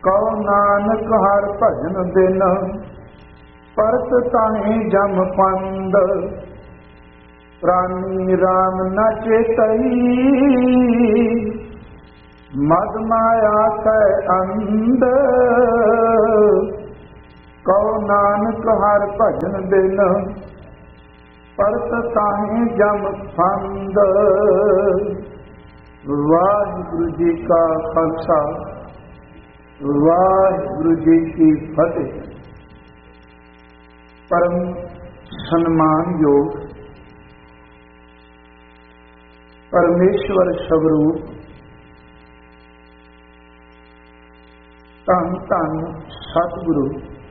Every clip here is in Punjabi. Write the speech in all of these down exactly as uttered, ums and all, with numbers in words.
ਕਉ ਨਾਨਕ ਹਰਿ ਭਜਨ ਬਿਨ ਪਰਤ ਤਾਹੇ ਜਮ ਪੰਦ। ਪ੍ਰਾਨੀ ਰਾਮ ਨ ਚੇਤਈ ਮਦ ਮਾਇਆ ਕੈ ਅੰਧ। ਕਉ ਨਾਨਕ ਹਰਿ ਭਜਨ ਬਿਨ ਪਰਤ ਤਾਹੇ ਜਮ ਪੰਦ। ਵਾਹਿਗੁਰੂ ਜੀ ਕਾ ਖਾਲਸਾ, ਵਾਹਿਗੁਰੂ ਜੀ ਕੀ ਫਤਿਹ। ਪਰਮ ਸਨਮਾਨਯੋਗ ਪਰਮੇਸ਼ਵਰ ਸਵਰੂਪ ਧੰਨ ਧੰਨ ਸਤਿਗੁਰੂ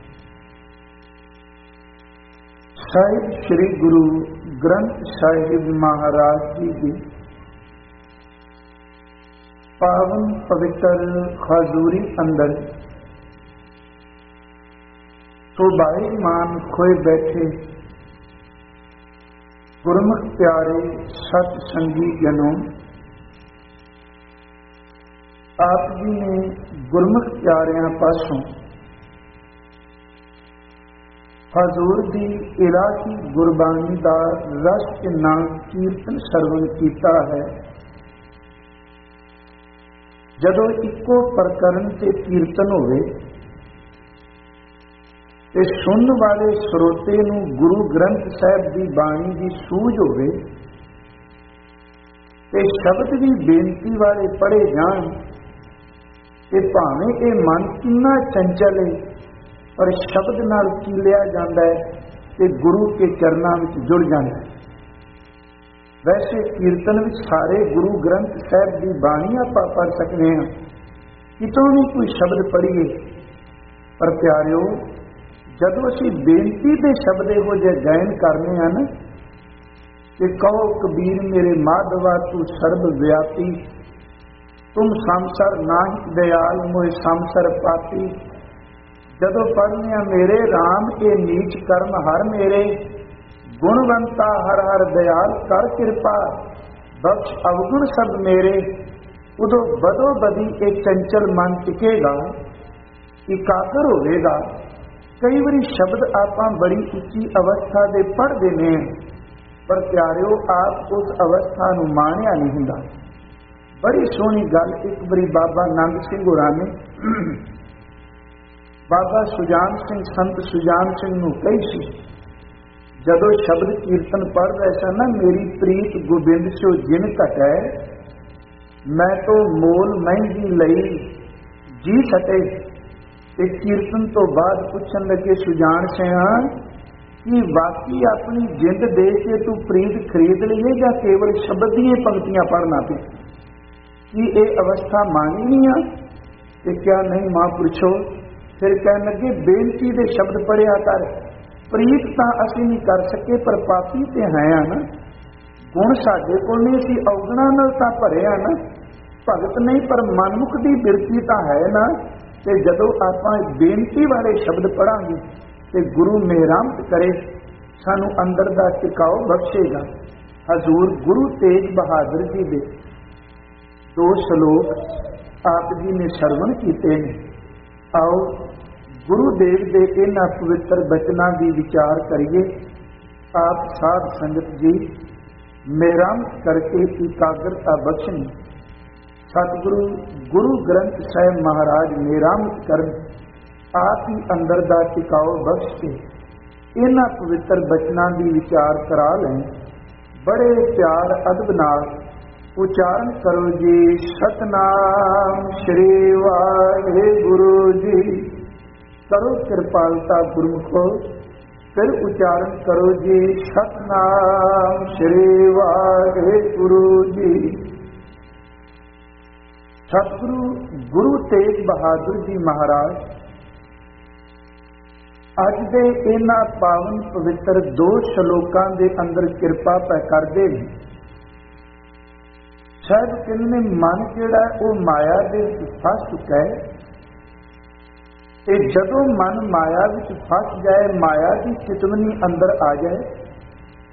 ਸਾਹਿਬ ਸ੍ਰੀ ਗੁਰੂ ਗ੍ਰੰਥ ਸਾਹਿਬ ਮਹਾਰਾਜ ਜੀ ਦੀ ਪਾਵਨ ਪਵਿੱਤਰ ਹਜ਼ੂਰੀ ਅੰਦਰ ਸੋਭਾਈ ਮਾਨ ਖੋਏ ਬੈਠੇ ਗੁਰਮੁਖ ਪਿਆਰੇ ਸਤ ਸੰਗੀ ਜਨੋਂ, ਆਪ ਜੀ ਨੇ ਗੁਰਮੁਖ ਪਿਆਰਿਆਂ ਪਾਸੋਂ ਹਜ਼ੂਰ ਦੀ ਇਲਾਹੀ ਗੁਰਬਾਣੀ ਦਾ ਰਸ ਕਿੰਨਾ ਕੀਰਤਨ ਸਰਵਣ ਕੀਤਾ ਹੈ। ਜਦੋਂ ਇੱਕੋ ਪ੍ਰਕਰਨ ਤੇ ਕੀਰਤਨ ਹੋਵੇ ਤੇ ਸੁਣਨ ਵਾਲੇ ਸਰੋਤੇ ਨੂੰ ਗੁਰੂ ਗ੍ਰੰਥ ਸਾਹਿਬ ਦੀ ਬਾਣੀ ਦੀ ਸੂਝ ਹੋਵੇ ਤੇ ਸ਼ਬਦ ਵੀ ਬੇਨਤੀ ਵਾਲੇ ਪੜ੍ਹੇ ਜਾਣ ਤੇ ਭਾਵੇਂ ਇਹ ਮਨ ਕਿੰਨਾ ਚੰਚਲ ਹੈ ਪਰ ਸ਼ਬਦ ਨਾਲ ਕੀਲਿਆ ਜਾਂਦਾ ਹੈ ਤੇ ਗੁਰੂ ਕੇ ਚਰਨਾਂ ਵਿੱਚ ਜੁੜ ਜਾਂਦਾ ਹੈ। ਵੈਸੇ ਕੀਰਤਨ ਵਿੱਚ ਸਾਰੇ ਗੁਰੂ ਗ੍ਰੰਥ ਸਾਹਿਬ ਦੀ ਬਾਣੀ ਆਪਾਂ ਪੜ੍ਹ ਸਕਦੇ ਹਾਂ, ਕਿਤੋਂ ਵੀ ਕੋਈ ਸ਼ਬਦ ਪੜ੍ਹੀਏ, ਪਰ ਪਿਆਰਿਓ ਜਦੋਂ ਅਸੀਂ ਬੇਨਤੀ ਦੇ ਸ਼ਬਦ ਇਹੋ ਜਿਹੇ ਗਾਇਨ ਕਰਨੇ ਹਨ ਕਿ ਕਹੋ ਕਬੀਰ ਮੇਰੇ ਮਾਧਵਾ ਤੂੰ ਸਰਬ ਵਿਆਪੀ, ਤੁਮ ਸੰਸਰ ਨਾਹਿ ਦਇਆਲ ਮੋਹਿ ਸੰਸਰ ਪਾਪੀ। ਜਦੋਂ ਪੜ੍ਹਨੇ ਆ ਮੇਰੇ ਰਾਮ ਇਹ ਨੀਚ ਕਰਮ ਹਰ ਮੇਰੇ, ਗੁਣਵੰਤਾ ਹਰ ਹਰ ਦਇਆਲ ਕਰ ਕਿਰਪਾ, ਬਖਸ਼ ਅਵਗੁਣ ਸਭ ਮੇਰੇ। ਉਦੋਂ ਬਦੋ ਬਦੀ ਇਹ ਚੰਚਲ ਮਨ ਟਿਕੇਗਾ, ਇਕਾਗਰ ਹੋਵੇਗਾ। ਕਈ ਵਾਰੀ ਸ਼ਬਦ ਆਪਾਂ ਬੜੀ ਉੱਚੀ ਅਵਸਥਾ ਦੇ ਪੜ੍ਹਦੇ ਨੇ ਪਰ ਪਿਆਰਿਓ ਆਪ ਉਸ ਅਵਸਥਾ ਨੂੰ ਮਾਣਿਆ ਨਹੀਂ ਹੁੰਦਾ। ਬੜੀ ਸੋਹਣੀ ਗੱਲ ਇੱਕ ਵਾਰੀ ਬਾਬਾ ਨੰਦ ਸਿੰਘ ਹੋਰਾਂ ਨੇ ਬਾਬਾ ਸੁਜਾਨ ਸਿੰਘ ਸੰਤ ਸੁਜਾਨ ਸਿੰਘ ਨੂੰ ਕਹੀ ਸੀ, ਜਦੋਂ ਸ਼ਬਦ ਕੀਰਤਨ ਪੜ੍ਹ ਰਹੇ ਸਨ ਨਾ, ਮੇਰੀ ਪ੍ਰੀਤ ਗੋਬਿੰਦ ਸਿਓ ਜਿਨ ਘਟੈ, ਮੈਂ ਤੋਂ ਮੋਲ ਮਹਿੰਗੀ ਲਈ ਜੀ ਸਕੇ। ਤੇ ਕੀਰਤਨ ਤੋਂ ਬਾਅਦ ਪੁੱਛਣ ਲੱਗੇ ਸੁਜਾਨ ਸਿਆ ਕਿ ਵਾਕਈ ਆਪਣੀ ਜਿੰਦ ਦੇ ਕੇ ਤੂੰ ਪ੍ਰੀਤ ਖਰੀਦ ਲਈਏ ਜਾਂ ਕੇਵਲ ਸ਼ਬਦ ਦੀਆਂ ਪੰਕਤੀਆਂ ਪੜ੍ਹਨਾ ਪਿਆ, ਕੀ ਇਹ ਅਵਸਥਾ ਮਾਨੀ ਨਹੀਂ ਆ? ਤੇ ਕਿਆ ਨਹੀਂ ਮਹਾਂਪੁਰਸ਼ੋ। ਫਿਰ ਕਹਿਣ ਲੱਗੇ ਬੇਨਤੀ ਦੇ ਸ਼ਬਦ ਪੜ੍ਹਿਆ ਕਰ, ਪ੍ਰੀਤ ਤਾਂ ਅਸੀਂ ਨਹੀਂ ਕਰ ਸਕੇ ਪਰ ਪਾਪੀ ਤੇ ਹੈ ਆ ਨਾ, ਗੁਣ ਸਾਡੇ ਕੋਲ ਨਹੀਂ, ਅਸੀਂ ਔਗਣਾ ਨਾਲ ਤਾਂ ਭਰੇ ਆ ਨਾ, ਭਗਤ ਨਹੀਂ ਪਰ ਮਨਮੁਖ ਦੀ ਬਿਰਤੀ ਤਾਂ ਹੈ ਨਾ। ਤੇ ਜਦੋਂ ਆਪਾਂ ਬੇਨਤੀ ਵਾਲੇ ਸ਼ਬਦ ਪੜਾਂਗੇ ਤੇ ਗੁਰੂ ਮਿਹਰਮਤ ਕਰੇ, ਸਾਨੂੰ ਅੰਦਰ ਦਾ ਟਿਕਾਓ ਬਖਸ਼ੇਗਾ। ਹਜ਼ੂਰ ਗੁਰੂ ਤੇਗ ਬਹਾਦਰ ਜੀ ਦੇ ਦੋ ਸ਼ਲੋਕ ਆਪ ਜੀ ਨੇ ਸਰਵਣ ਕੀਤੇ ਨੇ। ਆਓ ਗੁਰੂ ਦੇਵ ਦੇ ਇਹਨਾਂ ਪਵਿੱਤਰ ਬਚਨਾਂ ਦੀ ਵਿਚਾਰ ਕਰੀਏ। ਆਪ ਸਾਧ ਸੰਗਤ ਜੀ ਮਿਹਰਮਤ ਕਰਕੇ ਇਕਾਗਰਤਾ ਬਖਸ਼ਣ। ਸਤਿਗੁਰੂ ਗੁਰੂ ਗ੍ਰੰਥ ਸਾਹਿਬ ਮਹਾਰਾਜ ਮਿਹਰਮਤ ਕਰਨ, ਆਪ ਹੀ ਅੰਦਰ ਦਾ ਟਿਕਾਓ ਬਖਸ਼ ਕੇ ਇਹਨਾਂ ਪਵਿੱਤਰ ਬਚਨਾਂ ਦੀ ਵਿਚਾਰ ਕਰਾ ਲੈਣ। ਬੜੇ ਪਿਆਰ ਅਦਬ ਨਾਲ ਉਚਾਰਨ ਕਰੋ ਜੀ, ਸਤਨਾਮ ਸ਼੍ਰੀ ਵਾਹਿਗੁਰੂ ਜੀ। ਕਰੋ ਕਿਰਪਾਲਤਾ ਗੁਰਮੁਖੋ, ਫਿਰ ਉਚਾਰਨ ਕਰੋ ਜੀ, ਸਤਨਾਮ ਸ਼੍ਰੀ ਵਾਹਿਗੁਰੂ ਜੀ। ਸਤਿਗੁਰੂ ਗੁਰੂ ਤੇਗ ਬਹਾਦਰ ਜੀ ਮਹਾਰਾਜ ਅੱਜ ਦੇ ਇਹਨਾਂ ਪਾਵਨ ਪਵਿੱਤਰ ਦੋ ਸ਼ਲੋਕਾਂ ਦੇ ਅੰਦਰ ਕਿਰਪਾ ਪੈ ਕਰਦੇ ਨੇ। ਸ਼ਾਇਦ ਕਿੰਨੇ ਮਨ ਜਿਹੜਾ ਉਹ ਮਾਇਆ ਦੇ ਫਸ ਚੁੱਕਾ ਹੈ, ਤੇ ਜਦੋਂ ਮਨ ਮਾਇਆ ਵਿੱਚ ਫਸ ਜਾਏ, ਮਾਇਆ ਦੀ ਚਿਤਵਨੀ ਅੰਦਰ ਆ ਜਾਏ,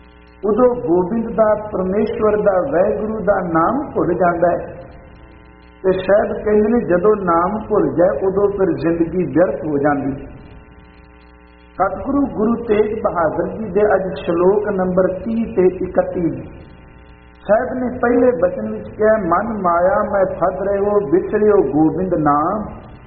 ਉਦੋਂ ਗੋਬਿੰਦ ਦਾ, ਪਰਮੇਸ਼ਵਰ ਦਾ, ਵਾਹਿਗੁਰੂ ਦਾ ਨਾਮ ਭੁੱਲ ਜਾਂਦਾ ਹੈ। ਤੇ ਸ਼ਾਇਦ ਕਹਿੰਦੇ ਨੇ ਜਦੋਂ ਨਾਮ ਭੁੱਲ ਜਾਏ ਉਦੋਂ ਫਿਰ ਜ਼ਿੰਦਗੀ ਵਿਅਰਥ ਹੋ ਜਾਂਦੀ। ਸਤਿਗੁਰੂ ਗੁਰੂ ਤੇਗ ਬਹਾਦਰ ਜੀ ਦੇ ਅੱਜ ਸ਼ਲੋਕ ਨੰਬਰ ਤੀਹ ਤੇ ਇਕੱਤੀ ਸਾਹਿਬ ਨੇ ਪਹਿਲੇ ਬਚਨ ਵਿੱਚ ਕਿਹਾ, ਮਨ ਮਾਇਆ ਮੈਂ ਫਸ ਰਹੋ ਵਿਛੜਿਓ ਗੋਬਿੰਦ ਨਾਮ।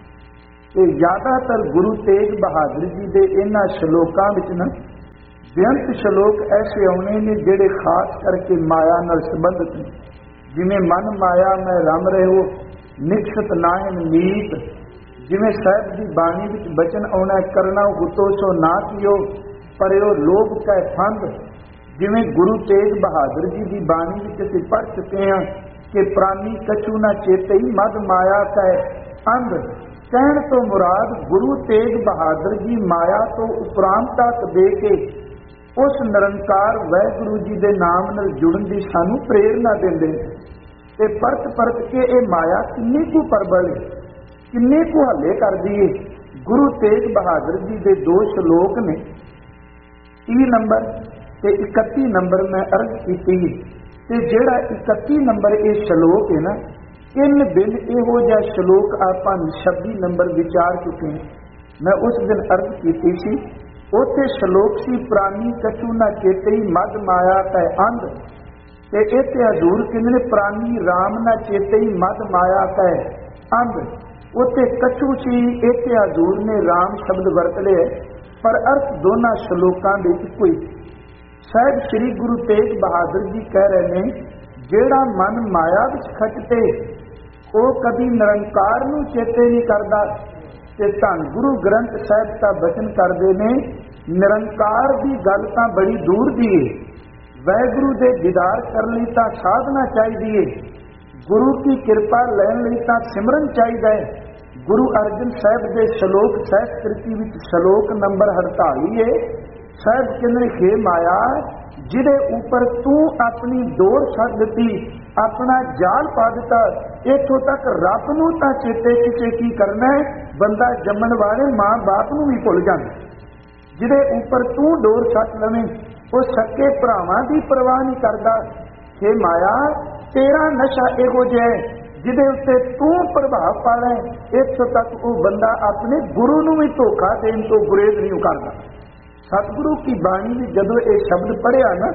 ਤੇ ਜ਼ਿਆਦਾਤਰ ਗੁਰੂ ਤੇਗ ਬਹਾਦਰ ਜੀ ਦੇ ਇਹਨਾਂ ਸ਼ਲੋਕਾਂ ਵਿੱਚ ਨਾ ਬੇਅੰਤ ਸ਼ਲੋਕ ਐਸੇ ਆਉਣੇ ਨੇ ਜਿਹੜੇ ਖਾਸ ਕਰਕੇ ਮਾਇਆ ਨਾਲ ਸੰਬੰਧਿਤ ਨੇ, ਜਿਵੇਂ ਮਨ ਮਾਇਆ ਮੈਂ ਰਮ ਰਹੋ ਨਿਕਸ਼ਤ ਨਾਹਿਨ ਮੀਤ। ਜਿਵੇਂ ਸਾਹਿਬ ਦੀ ਬਾਣੀ ਵਿੱਚ ਬਚਨ ਆਉਣਾ, ਕਰਨਾ ਹੁਤੋ ਸੋ ਨਾ ਕੀਓ ਪਰਿਓ ਲੋਭ ਕੈ ਫੰਦ। ਜਿਵੇਂ ਗੁਰੂ ਤੇਗ ਬਹਾਦਰ ਜੀ ਦੀ ਬਾਣੀ ਵਿੱਚ ਅਸੀਂ ਪੜ੍ਹ ਚੁੱਕੇ ਹਾਂ ਕਿ ਪ੍ਰਾਨੀ ਕਛੂ ਨਾ ਚੇਤਈ ਮਦ ਮਾਇਆ ਕੈ ਅੰਧ। ਕਹਿਣ ਤੋਂ ਮੁਰਾਦ ਗੁਰੂ ਤੇਗ ਬਹਾਦਰ ਜੀ ਮਾਇਆ ਤੋਂ ਉਪਰਾਮਤਾ ਦੇ ਕੇ ਉਸ ਨਿਰੰਕਾਰ ਵਾਹਿਗੁਰੂ ਜੀ ਦੇ ਨਾਮ ਨਾਲ ਜੁੜਨ ਦੀ ਸਾਨੂੰ ਪ੍ਰੇਰਨਾ ਦਿੰਦੇ ਨੇ। ਤੇ ਪਰਤ ਪਰਤ ਕੇ ਇਹ ਮਾਇਆ ਕਿੰਨੀ ਕੁ ਪ੍ਰਬਲ ਹੈ, ਕਿੰਨੇ ਕੁ ਹੱਲੇ ਕਰਦੀ ਹੈ। ਗੁਰੂ ਤੇਗ ਬਹਾਦਰ ਜੀ ਦੇ ਦੋ ਸ਼ਲੋਕ ਨੇ, ਤੀਹ ਨੰਬਰ ਤੇ ਇਕੱਤੀ ਨੰਬਰ ਮੈਂ ਅਰਜ਼ ਕੀਤੀ ਹੈ। ਤੇ ਜਿਹੜਾ ਇਕੱਤੀ ਨੰਬਰ ਇਹ ਸ਼ਲੋਕ ਹੈ ਨਾ, ਤਿੰਨ ਦਿਨ ਇਹੋ ਜਿਹਾ ਸ਼ਲੋਕ ਆਪਾਂ ਛੱਬੀ ਨੰਬਰ ਵਿਚਾਰ ਚੁੱਕੇ ਹਾਂ। ਮੈਂ ਉਸ ਦਿਨ ਅਰਜ਼ ਕੀਤੀ ਸੀ, ਉੱਥੇ ਸ਼ਲੋਕ ਸੀ ਪ੍ਰਾਨੀ ਕਛੂ ਨਾ ਚੇਤਈ ਮਦ ਮਾਇਆ ਕੈ ਅੰਧ। ਤੇ ਇੱਥੇ ਹਜ਼ੂਰ ਕਹਿੰਦੇ ਨੇ ਪ੍ਰਾਨੀ ਰਾਮ ਨਾ ਚੇਤਈ ਮਦ ਮਾਇਆ ਕੈ ਅੰਧ। ਉੱਥੇ ਕਛੂ ਸੀ, ਇੱਥੇ ਹਜ਼ੂਰ ਨੇ ਰਾਮ ਸ਼ਬਦ ਵਰਤ ਲਿਆ, ਪਰ ਅਰਥ ਦੋਨਾਂ ਸ਼ਲੋਕਾਂ ਦੇ ਇੱਕੋ ਹੀ। ਸਾਹਿਬ ਸ੍ਰੀ ਗੁਰੂ ਤੇਗ ਬਹਾਦਰ ਜੀ ਕਹਿ ਰਹੇ ਨੇ, ਜਿਹੜਾ ਮਨ ਮਾਇਆ ਵਿੱਚ ਖੱਟੇ ਉਹ ਕਦੀ ਨਿਰੰਕਾਰ ਨੂੰ ਚੇਤੇ ਨਹੀਂ ਕਰਦਾ। ਤੇ ਧੰਨ ਗੁਰੂ ਗ੍ਰੰਥ ਸਾਹਿਬ ਦਾ ਬਚਨ ਕਰਦੇ ਨੇ, ਨਿਰੰਕਾਰ ਦੀ ਗੱਲ ਤਾਂ ਬੜੀ ਦੂਰ ਦੀ ਹੈ, ਵਾਹਿਗੁਰੂ ਦੇ ਦੀਦਾਰ ਕਰਨ ਲਈ ਤਾਂ ਸਾਧਨਾ ਚਾਹੀਦੀ ਹੈ, ਗੁਰੂ ਕੀ ਕਿਰਪਾ ਲੈਣ ਲਈ ਤਾਂ ਸਿਮਰਨ ਚਾਹੀਦਾ ਹੈ। ਗੁਰੂ ਅਰਜਨ ਸਾਹਿਬ ਦੇ ਸ਼ਲੋਕ ਸਾਹਿਬ ਕ੍ਰਿਤੀ ਵਿੱਚ ਸ਼ਲੋਕ ਨੰਬਰ ਅੜਤਾਲੀ ਹੈ। ਸਾਹਿਬ ਕਹਿੰਦੇ, ਹੇ ਮਾਇਆ ਜਿਹਦੇ ਉੱਪਰ ਤੂੰ ਆਪਣੀ ਡੋਰ ਛੱਡ ਦਿੱਤੀ, ਆਪਣਾ ਜਾਲ ਪਾ ਦਿੱਤਾ, ਇੱਥੋਂ ਤੱਕ ਰੱਬ ਨੂੰ ਤਾਂ ਚੇਤੇ ਕਿਸੇ ਕੀ ਕਰਨਾ ਹੈ, ਬੰਦਾ ਜੰਮਣ ਵਾਲੇ ਮਾਂ ਬਾਪ ਨੂੰ ਵੀ ਭੁੱਲ ਜਾਂਦਾ। ਜਿਹਦੇ ਉੱਪਰ ਤੂੰ ਡੋਰ ਛੱਡ ਲਵੇਂ ਉਹ ਸੱਕੇ ਭਰਾਵਾਂ ਦੀ ਪਰਵਾਹ ਨਹੀਂ ਕਰਦਾ। ਹੇ ਮਾਇਆ ਤੇਰਾ ਨਸ਼ਾ ਇਹੋ ਜਿਹਾ ਜਿਹਦੇ ਉੱਤੇ ਤੂੰ ਪ੍ਰਭਾਵ ਪਾ ਲੈ, ਇੱਥੋਂ ਤੱਕ ਉਹ ਬੰਦਾ ਆਪਣੇ ਗੁਰੂ ਨੂੰ ਵੀ ਧੋਖਾ ਦੇਣ ਤੋਂ ਗੁਰੇਜ਼ ਨਹੀਂ ਕਰਦਾ। ਸਤਿਗੁਰੂ ਕੀ ਬਾਣੀ ਵਿੱਚ ਜਦੋਂ ਇਹ ਸ਼ਬਦ ਪੜ੍ਹਿਆ ਨਾ,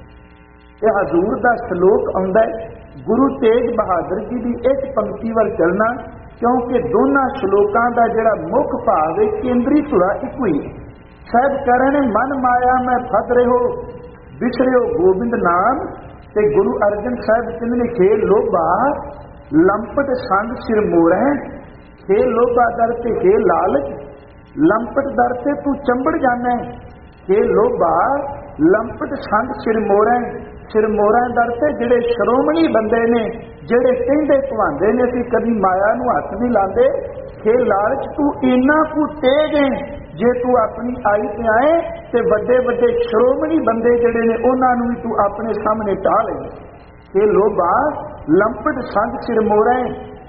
ਇਹ ਹਜ਼ੂਰ ਦਾ ਸ਼ਲੋਕ ਆਉਂਦਾ ਹੈ, ਗੁਰੂ ਤੇਗ ਬਹਾਦਰ ਜੀ ਦੀ ਇੱਕ ਪੰਕਤੀ ਵੱਲ ਚੱਲਣਾ, ਕਿਉਂਕਿ ਦੋਨਾਂ ਸ਼ਲੋਕਾਂ ਦਾ ਜਿਹੜਾ ਮੁੱਖ ਭਾਵ ਹੈ, ਕੇਂਦਰੀ ਧੁਰਾ ਇੱਕੋ ਹੀ ਹੈ। ਸਾਹਿਬ ਕਹਿ ਰਹੇ ਨੇ, ਮਨ ਮਾਇਆ ਮੈਂ ਫਸ ਰਹੋ ਵਿਛੜਿਓ ਗੋਬਿੰਦ ਨਾਮ। ਤੇ ਗੁਰੂ ਅਰਜਨ ਸਾਹਿਬ ਕਹਿੰਦੇ ਨੇ, ਖੇ ਲੋਭਾ ਲੰਪਟ ਸੰਗ ਸਿਰ ਮੋਰੈ। ਖੇ ਲੋਭਾ ਦਰ ਤੇ ਖੇ ਲਾਲਚ, ਲੰਪਟ ਦਰ ਤੇ ਤੂੰ ਚੰਬੜ ਜਾਣਾ। ਖੇ ਲੋਭਾ ਲੰਪਟ ਸੰਗ ਸਿਰ ਮੋਰੈ। ਸਿਰ ਮੋਰਾਂ ਦਰ ਤੇ ਜਿਹੜੇ ਸ਼੍ਰੋਮਣੀ ਬੰਦੇ ਨੇ, ਜਿਹੜੇ ਕਹਿੰਦੇ ਕਹਾਉਂਦੇ ਨੇ ਅਸੀਂ ਕਦੀ ਮਾਇਆ ਨੂੰ ਹੱਥ ਨਹੀਂ ਲਾਉਂਦੇ। ਖੇ ਲਾਲਚ ਤੂੰ ਇੰਨਾ ਕੁ ਤੇਜ਼ ਹੈ, ਜੇ ਤੂੰ ਆਪਣੀ ਆਈ ਤੇ ਆਏ ਤੇ ਵੱਡੇ ਵੱਡੇ ਸ਼੍ਰੋਮਣੀ ਬੰਦੇ ਜਿਹੜੇ ਨੇ ਉਹਨਾਂ ਨੂੰ ਵੀ ਤੂੰ ਆਪਣੇ ਸਾਹਮਣੇ ਢਾ ਲੈ। ਇਹ ਲੋਭਾ ਲੰਪਟ ਸੰਗ ਸਿਰ ਮੋਰੈ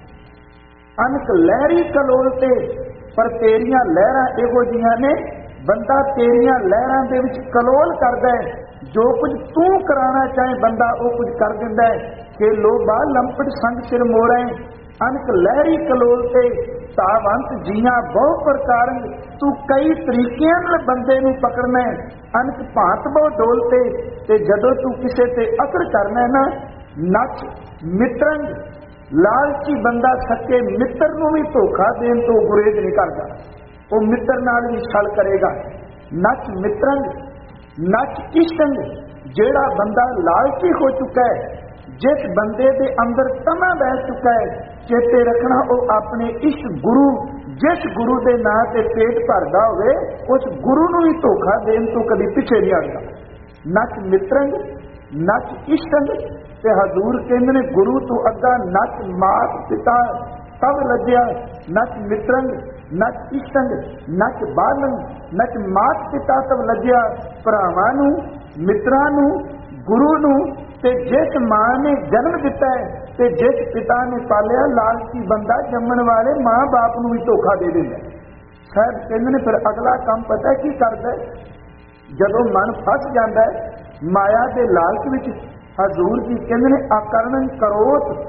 ਅਨਕ ਲਹਿਰੀ ਕਲੋਲ ਤੇ। ਪਰ ਤੇਰੀਆਂ ਲਹਿਰਾਂ ਇਹੋ ਜਿਹੀਆਂ ਨੇ, ਬੰਦਾ ਤੇਰੀਆਂ ਲਹਿਰਾਂ ਦੇ ਵਿੱਚ ਕਲੋਲ ਕਰਦਾ ਹੈ, ਜੋ ਕੁਝ ਤੂੰ ਕਰਾਉਣਾ ਚਾਹੇ ਬੰਦਾ ਉਹ ਕੁਝ ਕਰ ਦਿੰਦਾ ਹੈ। ਕਿ ਲੋਭਾ ਲੰਪਟ ਸੰਗ ਸਿਰ ਮੋਰੈ ਅਨਕ ਲਹਿਰੀ ਕਲੋਲ ਤੇ। ਤਾਵੰਤ ਜੀਆਂ ਬਹੁ ਪ੍ਰਕਾਰ, ਤੂੰ ਕਈ ਤਰੀਕਿਆਂ ਨਾਲ ਬੰਦੇ ਨੂੰ ਪਕੜਨਾ ਹੈ। ਅਨਕ ਭਾਂਤ ਬਹੁ ਡੋਲ ਤੇ। ਤੇ ਜਦੋਂ ਤੂੰ ਕਿਸੇ ਤੇ ਅਸਰ ਕਰਨਾ ਹੈ ਨਾ, ਨੱਚ ਮਿੱਤਰੰਗ, ਲਾਲਚੀ ਬੰਦਾ ਸੱਕੇ ਮਿੱਤਰ ਨੂੰ ਵੀ ਧੋਖਾ ਦੇਣ ਤੋਂ ਗੁਰੇਜ਼ ਨਹੀਂ ਕਰਦਾ, ਉਹ ਮਿੱਤਰ ਨਾਲ ਵੀ ਛਲ ਕਰੇਗਾ। ਨੱਚ ਮਿੱਤਰੰਗ, ਨੱਚ ਇਸ਼ਟੰਗ, ਜਿਹੜਾ ਬੰਦਾ ਲਾਲਚੀ ਹੋ ਚੁੱਕਾ ਹੈ, ਜਿਸ ਬੰਦੇ ਦੇ ਅੰਦਰ ਤਮਾ ਬਹਿ ਚੁੱਕਾ ਹੈ, ਚੇਤੇ ਰੱਖਣਾ ਉਹ ਆਪਣੇ ਇਸ਼ਟ ਗੁਰੂ, ਜਿਸ ਗੁਰੂ ਦੇ ਨਾਂ ਤੇ ਪੇਟ ਭਰਦਾ ਹੋਵੇ, ਉਸ ਗੁਰੂ ਨੂੰ ਵੀ ਧੋਖਾ ਦੇਣ ਤੋਂ ਕਦੀ ਪਿੱਛੇ ਨਹੀਂ ਹਟਦਾ। ਨੱਚ ਮਿੱਤਰੰਗ, ਨੱਚ ਇਸ਼ਟੰਗ। ਤੇ ਹਜ਼ੂਰ ਕਹਿੰਦੇ ਨੇ, ਗੁਰੂ ਤੋਂ ਅੱਗਾ ਨੱਚ ਮਾਤ ਪਿਤਾ ਤਬ ਲੱਜਿਆ। ਨੱਚ ਮਿੱਤਰੰਗ, ਨੱਚ ਇਸ਼ਟੰਗ, ਨੱਚ ਬਾਲੰਗ, ਨੱਚ ਮਾਤ ਪਿਤਾ ਤਬ ਲੱਜਿਆ। ਭਰਾਵਾਂ ਨੂੰ, ਮਿੱਤਰਾਂ ਨੂੰ, ਗੁਰੂ ਨੂੰ, ਤੇ ਜਿਸ ਮਾਂ ਨੇ ਜਨਮ ਦਿੱਤਾ ਹੈ ਤੇ ਜਿਸ ਪਿਤਾ ਨੇ ਪਾਲਿਆ, ਲਾਲਚੀ ਬੰਦਾ ਜੰਮਣ ਵਾਲੇ ਮਾਂ ਬਾਪ ਨੂੰ ਵੀ ਧੋਖਾ ਦੇ ਦਿੰਦਾ। ਸਾਹਿਬ ਕਹਿੰਦੇ ਨੇ, ਫਿਰ ਅਗਲਾ ਕੰਮ ਪਤਾ ਕੀ ਕਰਦਾ ਹੈ, ਜਦੋਂ ਮਨ ਫਸ ਜਾਂਦਾ ਹੈ ਮਾਇਆ ਦੇ ਲਾਲਚ ਵਿੱਚ, ਹਜ਼ੂਰ ਜੀ ਕਹਿੰਦੇ ਨੇ, ਆਕਰਣ ਕਰੋਤ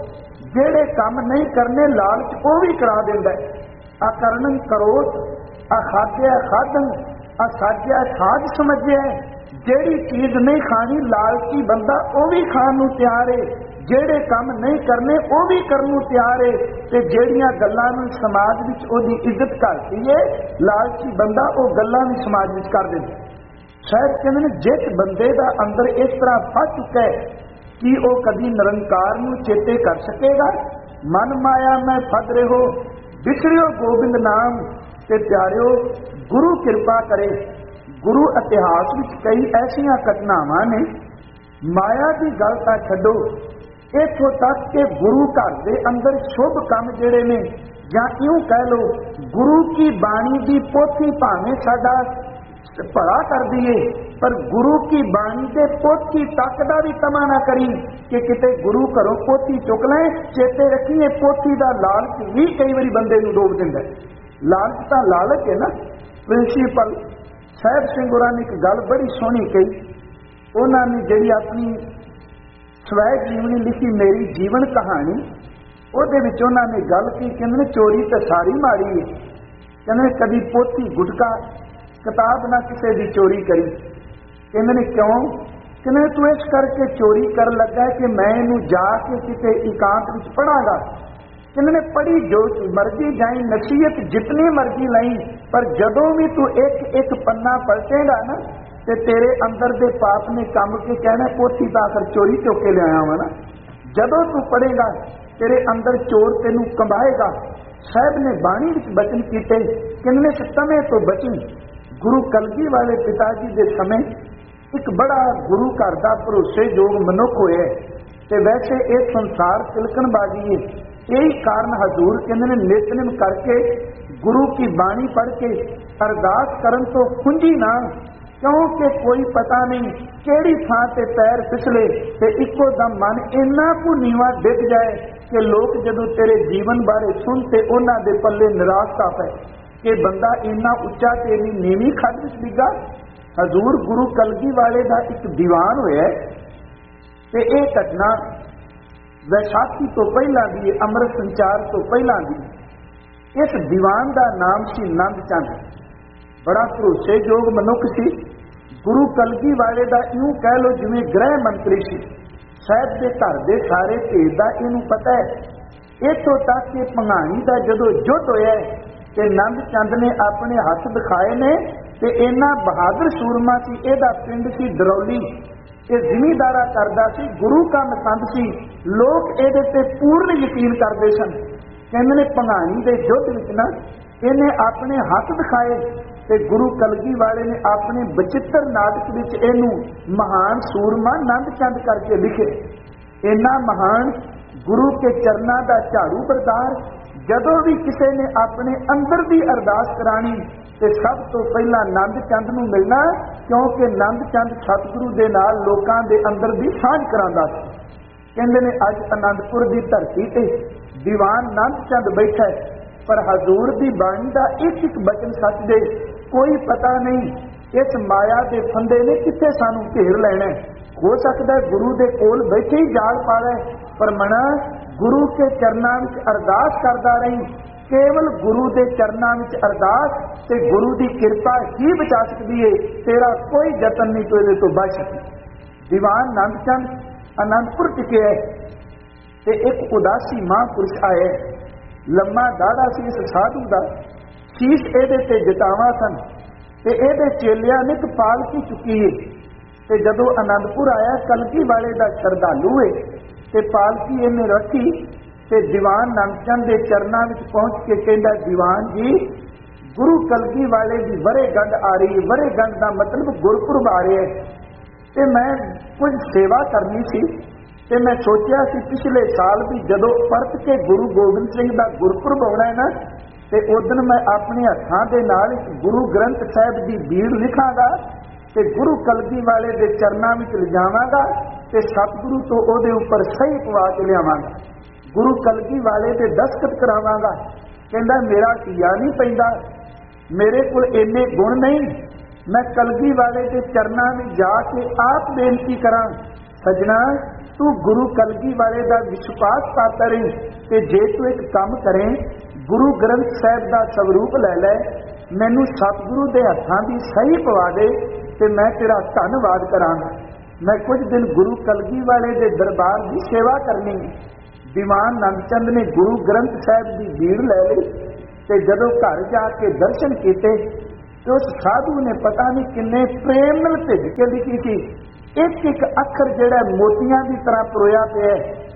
ਜਿਹੜੇ ਕੰਮ ਨਹੀਂ ਕਰਨੇ ਲਾਲਚ ਉਹ ਵੀ ਕਰਾ ਦਿੰਦਾ। ਅਕਰਨੰ ਕਰੋਤ, ਅਖਾਦਿਆ ਖਾਦੰ, ਅਸਾਜਿਆ ਸਾਜ ਸਮਝਿਆ। ਜਿਹੜੀ ਚੀਜ਼ ਨਹੀਂ ਖਾਣੀ ਲਾਲਚੀ ਬੰਦਾ ਉਹ ਵੀ ਖਾਣ ਨੂੰ ਤਿਆਰ ਹੈ, ਜਿਹੜੇ ਕੰਮ ਨਹੀਂ ਕਰਨੇ ਉਹ ਵੀ ਕਰਨ ਨੂੰ ਤਿਆਰ ਹੈ, ਤੇ ਜਿਹੜੀਆਂ ਗੱਲਾਂ ਨੂੰ ਸਮਾਜ ਵਿੱਚ ਉਹਦੀ ਇੱਜ਼ਤ ਕਰਦੀ ਹੈ ਲਾਲਚੀ ਬੰਦਾ ਉਹ ਗੱਲਾਂ ਵੀ ਸਮਾਜ ਵਿੱਚ ਕਰ ਦਿੰਦਾ। ਸ਼ਾਇਦ ਕਹਿੰਦੇ ਨੇ ਜਿਸ ਬੰਦੇ ਦਾ ਅੰਦਰ ਇਸ ਤਰ੍ਹਾਂ ਫਸ ਚੁੱਕਾ ਹੈ ਕਿ ਉਹ ਕਦੀ ਨਿਰੰਕਾਰ ਨੂੰ ਚੇਤੇ ਕਰ ਸਕੇਗਾ। ਮਨ ਮਾਇਆ ਮੈਂ ਫਸ ਰਹੋ ਵਿਸਰਿਓ ਗੋਬਿੰਦ ਨਾਮ, ਤੇ ਪਿਆਰਿਓ ਗੁਰੂ ਕਿਰਪਾ ਕਰੇ। ਗੁਰੂ ਇਤਿਹਾਸ ਵਿੱਚ ਕਈ ਐਸੀਆਂ ਘਟਨਾਵਾਂ ਨੇ, ਮਾਇਆ ਦੀ ਗੱਲ ਤਾਂ ਛੱਡੋ, ਇੱਥੋਂ ਤੱਕ ਕਿ ਗੁਰੂ ਘਰ ਦੇ ਅੰਦਰ ਸ਼ੁਭ ਕੰਮ ਜਿਹੜੇ ਨੇ, ਜਾਂ ਇਉਂ ਕਹਿ ਲਓ ਗੁਰੂ ਕੀ ਬਾਣੀ ਦੀ ਪੋਥੀ ਭਾਵੇਂ ਸਾਡਾ ਭਲਾ ਕਰਦੀ ਏ, ਪਰ ਗੁਰੂ ਕੀ ਬਾਣੀ ਦੇ ਪੋਥੀ ਤੱਕ ਦਾ ਵੀ ਤਮਾ ਨਾ ਕਰੀ ਕਿ ਕਿਤੇ ਗੁਰੂ ਘਰੋਂ ਪੋਥੀ ਚੁੱਕ ਲੈ। ਚੇਤੇ ਰੱਖੀਏ ਪੋਥੀ ਦਾ ਲਾਲਚ ਵੀ ਕਈ ਵਾਰੀ ਬੰਦੇ ਨੂੰ ਡੋਬ ਦਿੰਦਾ। ਲਾਲਚ ਤਾਂ ਲਾਲਚ ਹੈ ਨਾ। ਪ੍ਰਿੰਸੀਪਲ ਸਾਹਿਬ ਸਿੰਘ ਹੋਰਾਂ ਨੇ ਇੱਕ ਗੱਲ ਬੜੀ ਸੋਹਣੀ ਕਹੀ। ਉਹਨਾਂ ਨੇ ਜਿਹੜੀ ਆਪਣੀ ਸਵੈ ਜੀਵਨੀ ਲਿਖੀ ਮੇਰੀ ਜੀਵਨ ਕਹਾਣੀ, ਉਹਦੇ ਵਿੱਚ ਉਹਨਾਂ ਨੇ ਗੱਲ ਕੀ ਕਹਿੰਦੇ ਨੇ, ਚੋਰੀ ਤਾਂ ਸਾਰੀ ਮਾੜੀ ਹੈ। ਕਹਿੰਦੇ ਕਦੀ ਪੋਥੀ ਗੁਟਕਾ ਕਿਤਾਬ ਨਾ ਕਿਸੇ ਦੀ ਚੋਰੀ ਕਰੀ। ਕਹਿੰਦੇ ਨੇ ਕਿਉਂ? ਕਹਿੰਦੇ ਤੂੰ ਇਸ ਕਰਕੇ ਚੋਰੀ ਕਰਨ ਲੱਗਾ ਕਿ ਮੈਂ ਇਹਨੂੰ ਜਾ ਕੇ ਕਿਤੇ ਇਕਾਂਤ ਵਿੱਚ ਪੜਾਂਗਾ। ਕਹਿੰਦੇ ਨੇ ਪੜੀ ਜੋ ਮਰਜ਼ੀ ਜਾਈ, ਨਸੀਹਤ ਜਿਤਨੀ ਮਰਜ਼ੀ ਲਈ, ਪਰ ਜਦੋਂ ਵੀ ਤੂੰ ਇੱਕ ਇੱਕ ਪੰਨਾ ਪਲਟੇਗਾ ਨਾ ਤੇ ਤੇਰੇ ਅੰਦਰ ਦੇ ਪਾਪ ਨੇ ਕੰਮ ਕੇ ਕਹਿਣਾ ਪੋਥੀ ਤਾਂ ਆਖਰ ਚੋਰੀ ਚੁੱਕ ਕੇ ਲਿਆਇਆ ਵਾ ਨਾ। ਜਦੋਂ ਤੂੰ ਪੜੇਗਾ ਤੇਰੇ ਅੰਦਰ ਚੋਰ ਤੈਨੂੰ ਕੰਬਾਏਗਾ। ਸਾਹਿਬ ਨੇ ਬਾਣੀ ਵਿੱਚ ਬਚਨ ਕੀਤੇ, ਕਿੰਨੇ ਸਮੇਂ ਤੋਂ ਬਚੀ। ਗੁਰੂ ਕਲਗੀ ਵਾਲੇ ਪਿਤਾ ਜੀ ਦੇ ਸਮੇਂ ਇੱਕ ਬੜਾ ਗੁਰੂ ਘਰ ਦਾ ਭਰੋਸੇਯੋਗ ਮਨੁੱਖ ਹੋਇਆ, ਤੇ ਵੈਸੇ ਇਹ ਸੰਸਾਰ ਤਿਲਕਣਬਾਜ਼ੀ ਹੈ। यही कारण हजूर कहते हैं नितनेम करके गुरु की बाणी पढ़ के अरदास करन तो खुंजी ना, क्योंकि कोई पता नहीं केड़ी थां ते पैर फिसले ते इको दम मन इन्ना को नीवा डिग जाए कि लोग जदों तेरे जीवन बारे सुनते उन्हां दे पल्ले निराशा पै कि बंदा इन्ना उच्चा तेरी नीवी खड्ड विच डिगा। हजूर गुरु कलगी वाले दा एक दीवान होया ते इह घटना वैसाखी तो पहला दी, अमृत संचार तो पहला दी। इस दीवान का नाम सी नंद चंद, बड़ा भरोसेयोग मनुख सी। गुरु कलगी वाले का यूं कह लो जिवें गृह मंत्री सी। साहब के घर के सारे भेद का इनू पता है। इतों तक कि भंगाणी का जदों युद्ध होया ते नंद चंद ने अपने हथ दिखाए ने ते इन्ना बहादुर सूरमा सी। इहदा पिंड सी दरौली, ये जिमीदारा करदा सी, गुरु का मसंद सी। लोग इहदे ते पूर्ण यकीन करते सन। कहंदे ने भंगाणी दे युद्ध विच ना इन्हें अपने हथ दिखाए ते गुरु कलगी वाले ने अपने बचित्र नाटक विच इहनूं महान सूरमा नंद चंद करके लिखे। इन्ना महान गुरु के चरनां दा झाड़ू बरदार। जदों भी किसी ने अपने अंदर की अरदास करानी ते सब तो पहला नंद चंद नूं मिलना, क्योंकि नंद चंद सतगुरु दे नाल लोकां दे अंदर दी साझ करांदा सी। कहंदे ने अज आनंदपुर की धरती ते दीवान नंद चंद बैठा है, पर हजूर की बाणी का एक एक बचन सच दे कोई पता नहीं। इस माया के फंदे ने किथे सानू घेर लेना। हो सकता है गुरु के कोल बैठे ही जाल पा ले, पर मना गुरु के चरनां विच अरदास करदा रही। केवल गुरु के चरनां विच अरदास ते गुरु की कृपा ही बचा सकती है। तेरा कोई जतन नहीं तो इहदे तो बच सके। दीवान नंद चंद आनंदपुर टिके है ते एक उदासी महापुरुष आए, लम्मा दाड़ा सी इस साधु का, शीश इहदे ते जटावां सन ते इहदे चेलियां ने एक पालकी चुकी है। ते जदों आनंदपुर आया कलगी वाले का श्रद्धालु है ते पालकी इन्हें रखी ते दीवान नंदचंद के चरणों में पहुंच के कहता, दीवान जी गुरु कलगी वाले की वरेगंढ आ रही है। वरेगंढ का मतलब गुरपुरब आ रहा है ते मैं कुछ सेवा करनी सी ते मैं सोचा सी पिछले साल भी जदों परत के गुरु गोबिंद सिंह का गुरपुरब होना है ना, ते उस दिन मैं अपने हत्थां दे नाल गुरु ग्रंथ साहिब की बीड़ लिखांगा ते गुरु कलगी वाले के चरणों में लिजावांगा ते सतगुरु तो ओदे उपर सही पवा के लियावांगा। गुरु कलगी वाले के दस्तखत करावांगा। कहंदा मेरा धिया नहीं पैंदा, मेरे कोल इन्ने गुण नहीं, मैं कलगी वाले के चरणों में जाके आप बेनती करा। सजना तू गुरु कलगी वाले का विश्वास पात्र है कि जे तू एक काम करें, गुरु ग्रंथ साहिब का स्वरूप लै लै, मैनू सतगुरु के हत्थां की सही पवा दे ते मैं तेरा धन्नवाद करांगा। मैं कुछ दिन गुरु कलगी वाले के दरबार की सेवा करनी है। दीवान नंदचंद ने गुरु ग्रंथ साहिब की भीड़ लै ली ते जदों घर जाके दर्शन किए तो उस साधु ने पता नहीं किन्ने प्रेम नाल भिज के लिखी थी, एक एक अखर जिहड़ा मोतियां की तरह परोया पिया,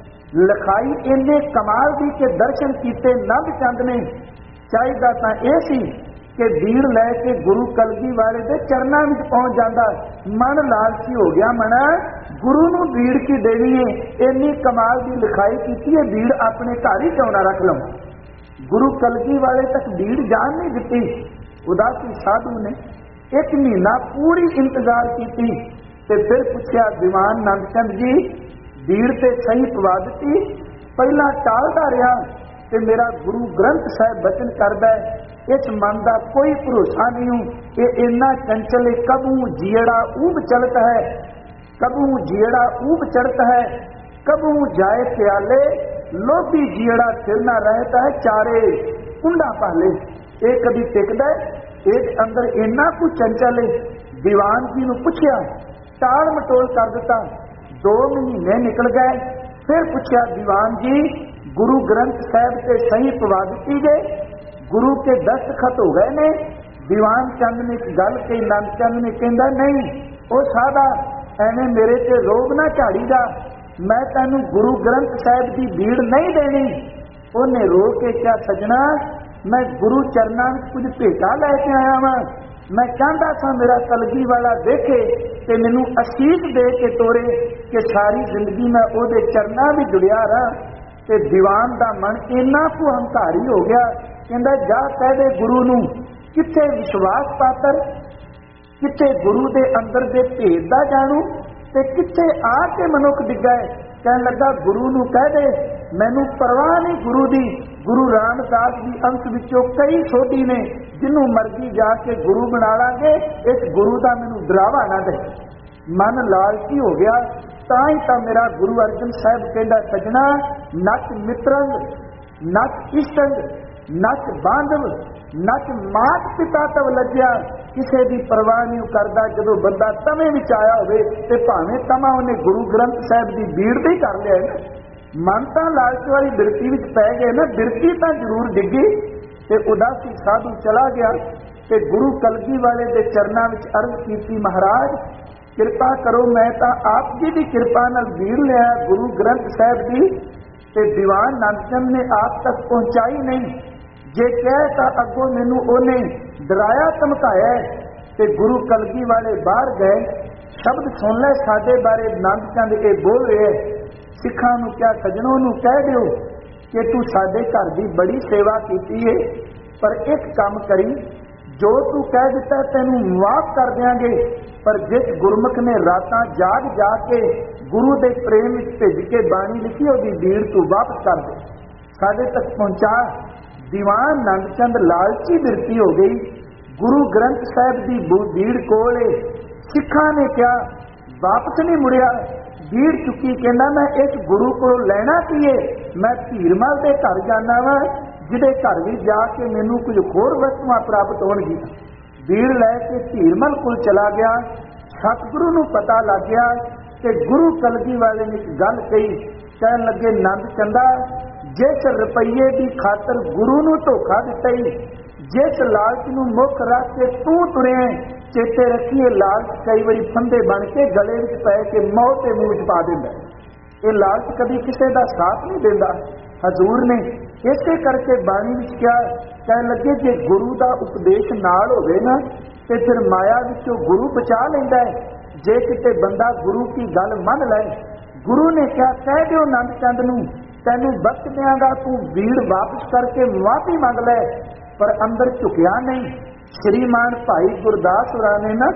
लिखाई इन्ने कमाल की कि दर्शन किए नंदचंद ने चाहिदा तां इह सी कि भीड़ लैके गुरु कलगी वाले के चरणों में पहुंच जाता। मन लालची हो गया, मन गुरु नूं भीड़ की देनी है, इन्नी कमाल की लिखाई की है, भीड़ अपने घर ही क्यों ना रख लूं। गुरु कलगी वाले तक भीड़ जान नहीं दी। उदासी साधु ने एक महीना पूरी इंतजार की, फिर पूछा दीवान नंदचंद जी भीड़ से सही पवा दी, पहला टालता रहा कि मेरा गुरु ग्रंथ साहिब बचन करदा है, इस मन का कोई भरोसा नहीं हूं, ये इन्ना चंचल कबू जियड़ा ऊब चलता है, कबू जियड़ा ऊब चढ़ता है, कबू जाए प्याले लोभी जियड़ा सिर ना रहता है, चारे कुंडा पाले। ये कभी टिकदा एक अंदर इन्ना कुछ चंचल है। दीवान जी नूं पुछया, टाल मटोल कर दिता, दो महीने निकल गए। फिर पूछा दीवान जी गुरु ग्रंथ साहिब से सही पवा दी गए, गुरु के दस्तखत हो गए ने। दीवान चंद ने एक गल कही, नंदचंद ने कहंदा नहीं वो सादा एवें मेरे ते रोग ना झाड़ीदा, मैं तैनूं गुरु ग्रंथ साहिब की भीड़ नहीं देनी। उन्हें रो के क्या सजना मैं गुरु चरणों में कुछ भेटा लैके आया वां, मैं चाहता था मेरा कलगी वाला देखे कि मैनू असीस दे के तोरे कि सारी जिंदगी मैं ओदे चरणों में जुड़िया रहा। ते दीवान का मन इन्ना को हंकारी हो गया, कहंदा जा कह दे गुरु नूं किथे विश्वास पात्र, किथे गुरु दे अंदर दे भेद दा जानू ते किथे आके मनुख डिग्गा है। कहन लगा गुरु नूं कह दे मैनू परवाह नहीं गुरु दी, गुरु रामदास की अंश विचों कई सोधी ने जिन्हों मर्जी जाके गुरु बना लांगे, इस गुरु का मैनू डरावा ना दे। मन लालची हो गया, ताई तो मेरा गुरु अर्जन साहब कहता सजना नच मित्रंग, नच इष्टंग, नच बांधव, नच मात पिता तव लज्या, किसी की परवाह नहीं करता। जो बंदा तवे विच आया होवे ते भावें तमा उन्हें गुरु ग्रंथ साहब की भीड़ भी कर लिया है। मन तो लालच वाली बिरती विच पै गए ना, बिरती तो जरूर डिगी। ते उदासी साधु चला गया ते गुरु कलगी वाले के चरणों में अर्ज की, महाराज कृपा करो, मैं तो आप जी की कृपा नाल भीड़ लिया गुरु ग्रंथ साहब की, ते दीवान नंदचंद ने आप तक पहुंचाई नहीं। जे कह तो अगों मैनू ओने डराया धमकाया। ते गुरु कलगी वाले बाहर गए, शब्द सुन ले साडे बारे नंदचंद ये बोल रहे, सिखां नूं क्या सजनों नूं कह दिओ कि तू साडे घर की बड़ी सेवा की है, पर एक काम करी, जो तू कह दिता तेनू माफ कर देंगे, पर जिस गुरमुख ने रातां जाग जाग के गुरु के प्रेम भिज के बाणी लिखी उसकी भीड़ तू वापस कर दे, साडे तक पहुंचा। दीवान नंदचंद लालची बिरती हो गई, गुरु ग्रंथ साहिब की भीड़ कोल सिखा ने क्या वापस नहीं मुड़िया, भीड़ चुकी। कहना मैं इस गुरु को लेना की है, मैं धीरमल के घर जाना वा, जिदे घर भी जाके मैनू कुछ होर वस्तुआं प्राप्त होणगी। भीड़ लैके धीरमल को चला गया। सतगुरु नूं पता लग गया कि गुरु कलगी वाले ने एक गल कही, कहन लगे नंदचंदा जिस रुपये की खातर गुरु नूं धोखा दिता ही, जिस लालच नूं मुख रख के तू तुरे, चेते रखिए लालच कई बारी फंदे बन के गले में पै के मौत के मूँह च पा दिंदा। ये लालच कभी किसी का साथ नहीं देता। हजूर ने इसे करके बाणी विच क्या कह लगे, जे गुरु का उपदेश नाल होवे ना ते फिर माया विचों गुरु बचा लेंदा है। जे किते बंदा गुरु की गल मन ले, गुरु ने क्या कह दिओ नंदचंद नूं तैनू बख्श देंगा, तू भीड़ वापस करके माफी मंग ले, पर अंदर झुकिया नहीं। श्रीमान भाई गुरदास होरां ने ना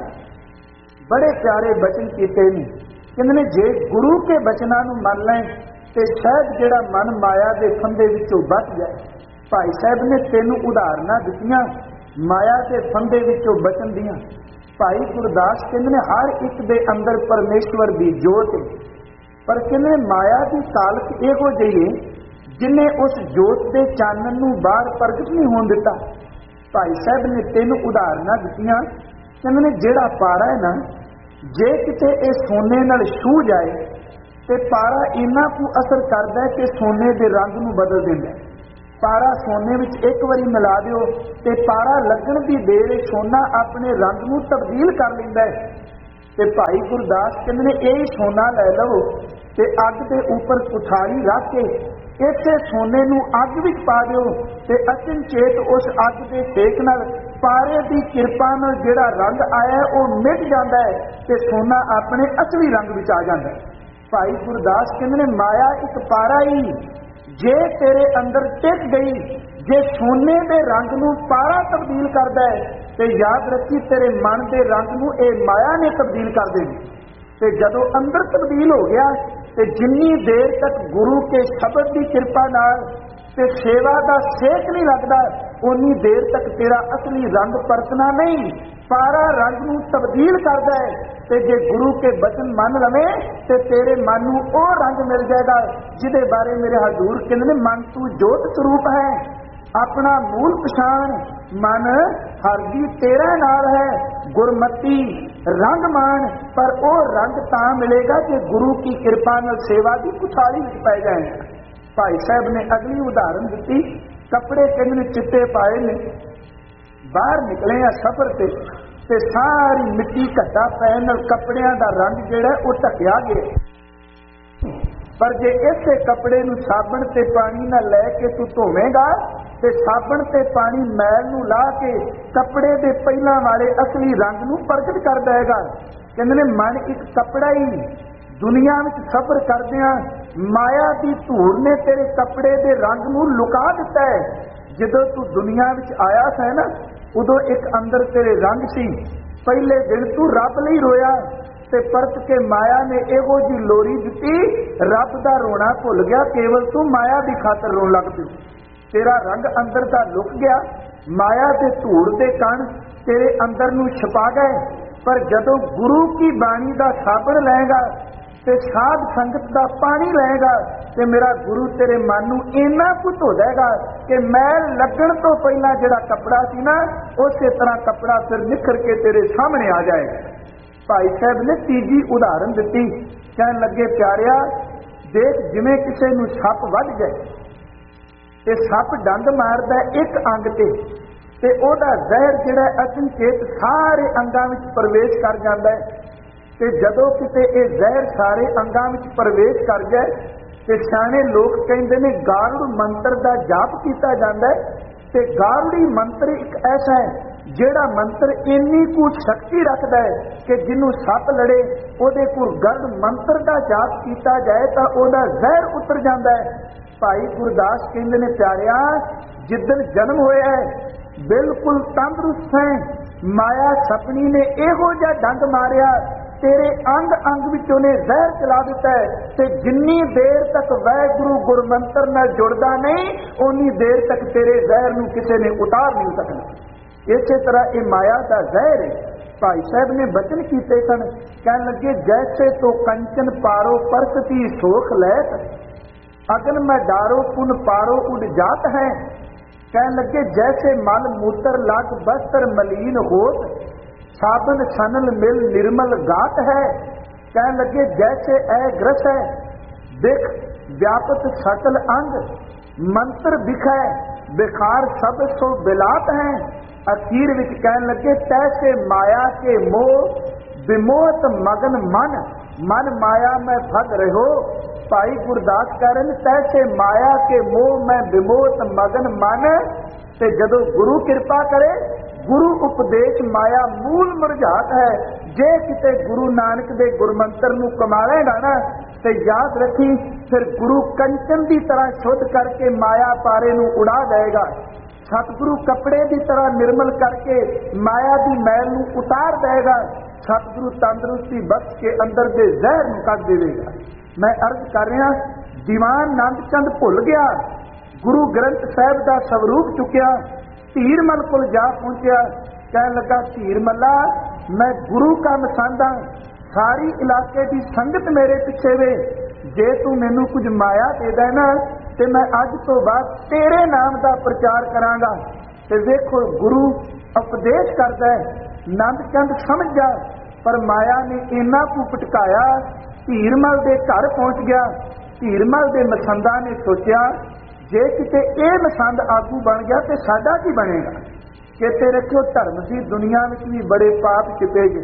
बड़े प्यारे बचन कीते ने, कहंदे जे गुरु के बचनां नूं मन लें ते शायद जिहड़ा मन माया के फंदे विचों बच जाए। भाई साहब ने तेनू उदाहरणां दित्तियां माया के फंदे विचों बचन दियां। भाई गुरदास कहंदे ने हर एक दे अंदर परमेश्वर की जोत है, पर कहने माया की कालक इहो ਜਿਹੀ है जिन्हें उस जोत के चानन नूं बाहर प्रगट नहीं होण दिता। भाई साहब ने तीन उदाहरणां दित्तियां। कहंदे ने जिहड़ा पारा है ना, जे किते ये सोने नाल छू जाए तो पारा इन्ना कु असर करता है कि सोने के रंग नूं बदल दिंदा है। पारा सोने विच एक बारी मिला दिओ तो पारा लगण दी देर सोना अपने रंग नूं तब्दील कर लैंदा है। ते भाई गुरदास कहंदे ने यही सोना लै लओ ते अग दे उपर कुठारी रख के इसे सोने नूं अग विच पा दिओ ते अचनचेत उस अग दे सेक नाल पारे की किरपा नाल जिहड़ा रंग आया वो मिट जाता है ते सोना अपने असली रंग विच आ जाता है। भाई गुरदास कहंदे ने माया एक पारा ही जे तेरे अंदर टिक गई, जे सोने के रंग नूं पारा तब्दील करदा है ते याद रखी तेरे मन के रंग नूं ये माया ने तब्दील कर देनी। ते जदों अंदर तब्दील हो गया ते जिन्नी देर तक गुरु के शब्द की कृपा नाल ते सेवा का सेक नहीं लगता उन्नी देर तक तेरा असली रंग परतना नहीं, पारा रंग नूं तब्दील करदा है। ते जे गुरु के बचन मन लवे ते तेरे मन नूं ओ रंग मिल जाएगा जिहदे बारे मेरे हजूर कहंदे ने मन तू जोत स्वरूप है, अपना मूल पछाण मन हरदी तेरा नाल है, गुरमती रंग मान पर ओ रंग तां मिलेगा कि गुरु की कृपा नाल सेवा की कुठारी विच पै जाएगा। भाई साहब ने अगली उदाहरण दी, कपड़े कहंदे चिट्टे पाए ने, बाहर निकले आ सफर ते ते सारी मिट्टी घट्टा पैन नाल कपड़ियां दा रंग जिहड़ा वो ढकिया गया। पर जे इसे कपड़े नूं साबण ते पानी नाल लै के तू धोवेगा ते साबण ते पानी मैल नूं ला के कपड़े दे पहिलां वाले असली रंग नूं प्रगट कर देगा। कहंदे ने मन एक कपड़ा ही, दुनिया विच सफर करदिआं माया की धूड़ ने तेरे कपड़े दे रंग नूं लुका दिता है। जदों तू दुनिया विच आया है ना, उदों एक अंदर तेरे रंग सी, पहले दिन तू रब लई रोया ते परत के माया ने इहो जी लोरी दिती, रब दा रोना भुल गया, केवल तू माया की खातर रोन लग पई। तेरा रंग अंदर दा लुक गया, माया ते धूड़ दे कण तेरे अंदर नूं छपा गए। पर जदों गुरु की बाणी दा साबण लएगा ते साध संगत दा पानी लएगा ते मेरा गुरु तेरे मन नूं इन्ना कुछ धो देगा कि मैल लगण तो पहला जिहड़ा कपड़ा सी ना उसे तरह कपड़ा फिर निखर के तेरे सामने आ जाएगा। भाई साहब ने तीजी उदाहरण दी, कहन लगे प्यारिया देख जिवें किसी नूं सप वध जाए ते सप डंग मारदा एक अंग ते ते ओहदा जहर जिहड़ा अचनचेत सारे अंगां विच प्रवेश कर जांदा है। ते जदों किते ये जहर सारे अंगां विच प्रवेश कर जाए ते सियाणे लोग कहंदे ने गारुड़ मंत्र दा जाप कीता जांदा है। ते गारुड़ी मंत्र एक ऐसा है जिहड़ा मंत्र इन्नी कुछ शक्ति रखदा है कि जिन्नू सप लड़े ओहदे कोल गरुड़ मंत्र दा जाप कीता जाए तां ओहदा जहर उतर जांदा है। भाई गुरदास कहंदे ने प्यारिया जिद्दन जन्म होया है बिल्कुल तंदुरुस्त है, माया सपनी ने इहो जिहा डंग मारिया तेरे अंग अंग विच उहने जहर चला दिता है। ते जिन्नी देर तक वाहिगुरू गुरमंत्र नाल जुड़दा नहीं उन्नी देर तक तेरे जहर नूं किसी ने उतार नहीं सकना। इसे तरह ये माया का जहर है। भाई साहब ने बचन कीते सन, कहन लगे जैसे तो कंचन पारो परसती सोख लैत, अगन में डारो पुन पारो उड़ जात है। कहन लगे जैसे मल मूत्र लग वस्त्र मलीन होत, साबन सनल मिल निर्मल गात है। कहन लगे जैसे ऐ ग्रस है दिख व्यापत सकल अंग, मंत्र बिखै बिखार सब सो बिलात है। अखीर विच कहन लगे तैसे माया के मोह विमोहत मगन मन, मन माया में भग रहो। भाई गुरदास कह रहे तैसे माया के मोह में विमोहत मगन मन। ते जदों गुरु कृपा करे गुरु उपदेश माया मूल मुरझात है। जे किते गुरु नानक दे गुरमंत्र नूं कमावेगा ना ते याद रखी फिर गुरु कंचन की तरह शुद्ध करके माया पारे नूं उड़ा देगा। सतगुरु कपड़े की तरह निर्मल करके माया की मैल नूं उतार देगा। सतगुरु तंदुरुस्ती बख्श के अंदर दे जहर नूं कढ देवेगा। मैं अर्ज कर रहा दीवान नंद चंद भुल गया, गुरु ग्रंथ साहिब का स्वरूप चुकिया, धीरमल को जा पहुंचा। कह लगा धीरमला मैं गुरु का मसांदा, सारी इलाके की संगत मेरे पिछे वे, जे तू मैनू कुछ माया दे देना तो मैं अज तो बाद तेरे नाम का प्रचार करांगा। ते देखो गुरु उपदेश करता है, नंद चंद समझ जा, पर माया ने इन्ना कु पटकाया, हीरमल के घर पहुंच गया। हीरमल के मसंदा ने सोचा जे किते ये मसंद आगू बन गया तो साडा की बनेगा। चेते रखियो धर्म की दुनिया में भी बड़े पाप छिपे गए।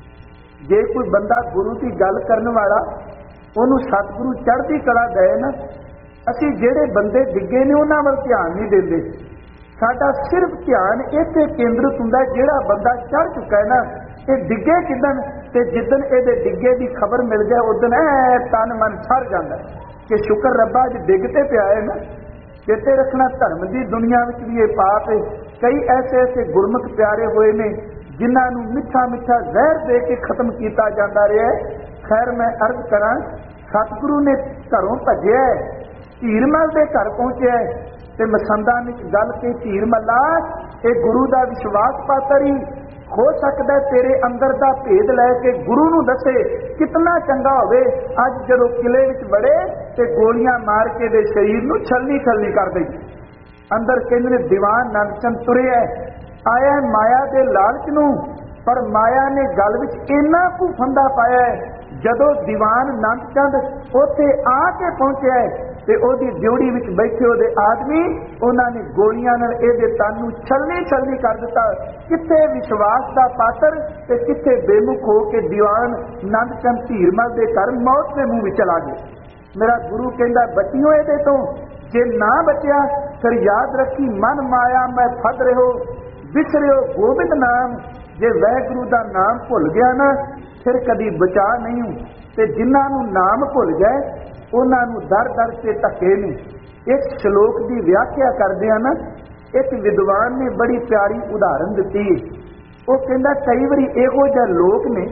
जे कोई बंदा गुरु की गल करने वाला उन्होंने सतगुरु चढ़ती कला दे ना, असी जेड़े बंदे डिगे ने उन्हां वल ध्यान नहीं देंदे। साडा सिर्फ ध्यान इत्थे केंद्रित हुंदा है, जेड़ा बंदा चढ़ चुका है ना ये डिगे किदन ते जिदन इहदे डिगे की खबर मिल जाए उदन ऐ तन मन सर जांदा कि शुक्र रब्बा अज डिगते पिया है ना। चेते रखना धर्म की दुनिया में भी ये पाप है। कई ऐसे ऐसे गुरमुख प्यारे हुए ने जिन्होंने मिठा मिठा जहर दे के खत्म किया जाता रहा है। खैर मैं अर्ज करा, सतगुरु ने घरों भजया, हीरमल के घर पहुंचे तो मसंदा ने गल के हीरमला ये गुरु का विश्वास पात्र ही हो सकता है, तेरे अंदर का भेद लैके गुरु नूं दसे कितना चंगा होवे। अज जदों किले विच वड़े ते गोलियां मार के दे शरीर नूं छलनी छलनी कर दई। अंदर कहंदे ने दीवान नंदचंद तुरिया आया माया के लालच नूं, पर माया ने गल विच इन्ना कु फंदा पाया है। जदों दीवान नंदचंद उत्थे आके पहुंचे ते ओदी ड्योड़ी विच बैठे ओदे आदमी उन्होंने गोलियां नाल इहदे तन नूं छलनी छलनी कर दिता। किथे विश्वास का पात्र ते किथे बेमुख हो के दीवान नंदचंद हीरमल के घर मौत के मुंह विच चला गए। मेरा गुरु कहंदा बचियो इहदे तों, जे ना बचिया फिर याद रखी मन माया मैं फद रहो विसरियो गोबिंद नाम। जे वैगुरु का नाम भुल गया ना फिर कभी बचा नहीं हूँ। ते जिन्हों नाम भुल जाए उन्होंने दर दर से धक्के ने। इस श्लोक की व्याख्या करदे ना एक विद्वान ने बड़ी प्यारी उदाहरण दी। वो कहता कई बारी इहो जिहे लोग ने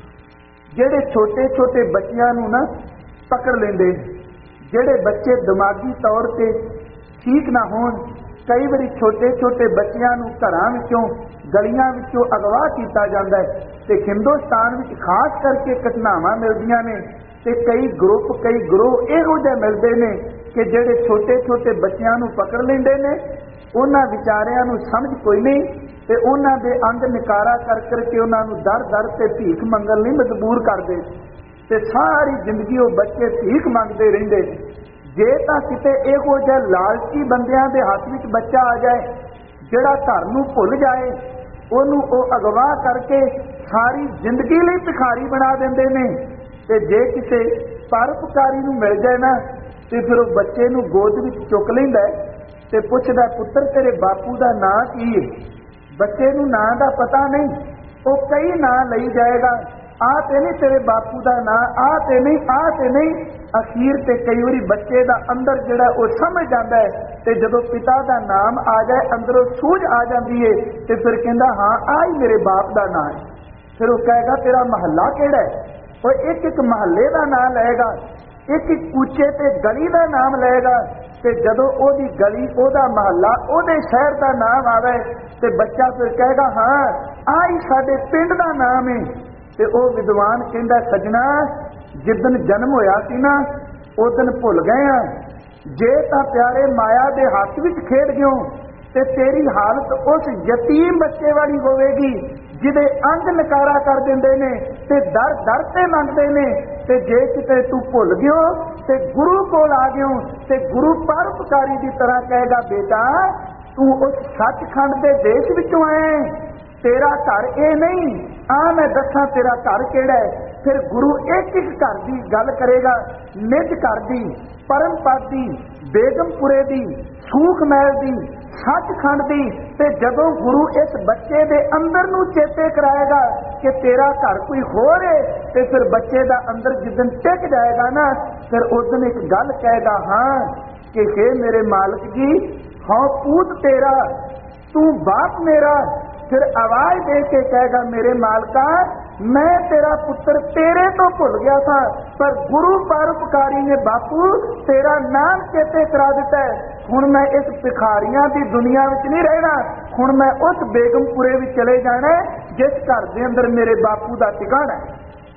जेड़े छोटे छोटे बच्चों नूं ना पकड़ लेंदे, जेड़े बच्चे दिमागी तौर पर ठीक ना होण। कई बारी छोटे छोटे बच्चों नूं घरां विचों गलियां विचों अगवा किया जाता है ते हिंदुस्तान में खास करके घटनावां मिलदियां ने ते कई ग्रुप कई ग्रोह इहो जिहे मिलदे ने कि जेड़े छोटे छोटे बच्चों नूं पकड़ लैंदे ने। उन्हां विचारिਆਂ नूं समझ कोई नहीं ते उन्हां दे अंग निकारा कर करके उन्हां नूं दर दर ते भीख मंगण लई मजबूर करदे ते सारी जिंदगी वो बच्चे भीख मंगते रहिंदे। जे तां किते इहो जिहे लालची बंदियां दे हत्थ विच बच्चा आ जाए जिहड़ा घर नूं भुल जाए, ਉਹਨੂੰ ਉਹ ਅਗਵਾ ਕਰਕੇ ਸਾਰੀ ਜ਼ਿੰਦਗੀ ਲਈ ਭਿਖਾਰੀ ਬਣਾ ਦਿੰਦੇ ਨੇ। ਤੇ ਜੇ ਕਿਸੇ ਪਰਉਪਕਾਰੀ ਨੂੰ ਮਿਲ ਜਾਏ ਨਾ ਤੇ ਫਿਰ ਉਹ ਬੱਚੇ ਨੂੰ ਗੋਦ ਵਿੱਚ ਚੁੱਕ ਲੈਂਦਾ ਤੇ ਪੁੱਛਦਾ ਪੁੱਤਰ ਤੇਰੇ ਬਾਪੂ ਦਾ ਨਾਂ ਕੀ ਹੈ। ਬੱਚੇ ਨੂੰ ਨਾਂ ਦਾ ਪਤਾ ਨਹੀਂ, ਉਹ ਕਈ ਨਾਂ ਲਈ ਜਾਏਗਾ, ਆਹ ਤੇ ਨਹੀਂ ਤੇਰੇ ਬਾਪੂ ਦਾ ਨਾਂ, ਆਹ ਤੇ ਨਹੀਂ, ਆਹ ਤੇ ਨਹੀਂ। ਅਖੀਰ ਤੇ ਕਈ ਵਾਰੀ ਬੱਚੇ ਦਾ ਅੰਦਰ ਜਿਹੜਾ ਉਹ ਸਮਝ ਜਾਂਦਾ ਹੈ ਤੇ ਜਦੋਂ ਪਿਤਾ ਦਾ ਨਾਮ ਆ ਜਾਏ ਅੰਦਰੋਂ ਸੂਝ ਆ ਜਾਂਦੀ ਹੈ ਤੇ ਫਿਰ ਕਹਿੰਦਾ ਹਾਂ ਆਹ ਹੀ ਮੇਰੇ ਬਾਪ ਦਾ ਨਾਂ ਹੈ। ਫਿਰ ਉਹ ਕਹੇਗਾ ਤੇਰਾ ਮਹੱਲਾ ਕਿਹੜਾ ਹੈ, ਉਹ ਇੱਕ ਇੱਕ ਮਹੱਲੇ ਦਾ ਨਾਂ ਲਏਗਾ, ਇੱਕ ਇੱਕ ਕੂਚੇ ਤੇ ਗਲੀ ਦਾ ਨਾਮ ਲਏਗਾ ਤੇ ਜਦੋਂ ਉਹਦੀ ਗਲੀ ਉਹਦਾ ਮਹੱਲਾ ਉਹਦੇ ਸ਼ਹਿਰ ਦਾ ਨਾਮ ਆਵੇ ਤੇ ਬੱਚਾ ਫਿਰ ਕਹੇਗਾ ਹਾਂ ਆਹ ਹੀ ਸਾਡੇ ਪਿੰਡ ਦਾ ਨਾਮ ਹੈ। ਤੇ ਉਹ ਵਿਦਵਾਨ ਕਹਿੰਦਾ ਸੱਜਣਾ ਜਿੱਦਣ ਜਨਮ ਹੋਇਆ ਸੀ ਨਾ ਉਦਣ ਭੁੱਲ ਗਏ ਆ। ਜੇ ਤਾਂ ਪਿਆਰੇ ਮਾਇਆ ਦੇ ਹੱਥ ਵਿੱਚ ਖੇਡ ਗਿਓ ਤੇ ਤੇਰੀ ਹਾਲਤ ਉਸ ਯਤੀਮ ਬੱਚੇ ਵਾਲੀ ਹੋਵੇਗੀ ਜਿਹਦੇ ਅੰਗ ਨਕਾਰਾ ਕਰ ਦਿੰਦੇ ਨੇ ਤੇ ਦਰ ਦਰ ਤੇ ਮੰਗਦੇ ਨੇ। ਤੇ ਜੇ ਕਿਤੇ ਤੂੰ ਭੁੱਲ ਗਿਓ ਤੇ ਗੁਰੂ ਕੋਲ ਆ ਗਿਓ ਤੇ ਗੁਰੂ ਪਰਉਪਕਾਰੀ ਦੀ ਤਰ੍ਹਾਂ ਕਹੇਗਾ ਬੇਟਾ ਤੂੰ ਉਸ ਸੱਚਖੰਡ ਦੇ ਦੇਸ਼ ਵਿੱਚੋਂ ਆਇਆ, तेरा घर ये नहीं, आ मैं दसा तेरा घर केड़ा है। फिर गुरु एक एक घर की गल करेगा, निज घर की, परम पद की, बेगमपुरे की, सूख महल की, सचखंड की। ते जदों गुरु इस बच्चे दे अंदर नूं चेते कराएगा कि तेरा घर कोई होर है ते फिर बच्चे दा अंदर जिदन टिक जाएगा ना फिर उस दिन एक गल कहेगा हाँ कि हे मेरे मालिक जी हाँ पूत तेरा तू बाप मेरा। फिर आवाज दे के कहेगा मेरे मालका मैं तेरा पुत्र तेरे तो भुल गया था पर गुरु परोपकारी ने बापू तेरा नाम चेते करा दिता है। हुण मैं इस भिखारियां की दुनिया में नहीं रहना, हुण मैं उस बेगमपुरे में चले जाना जिस घर के अंदर मेरे बापू का ठिकाना है।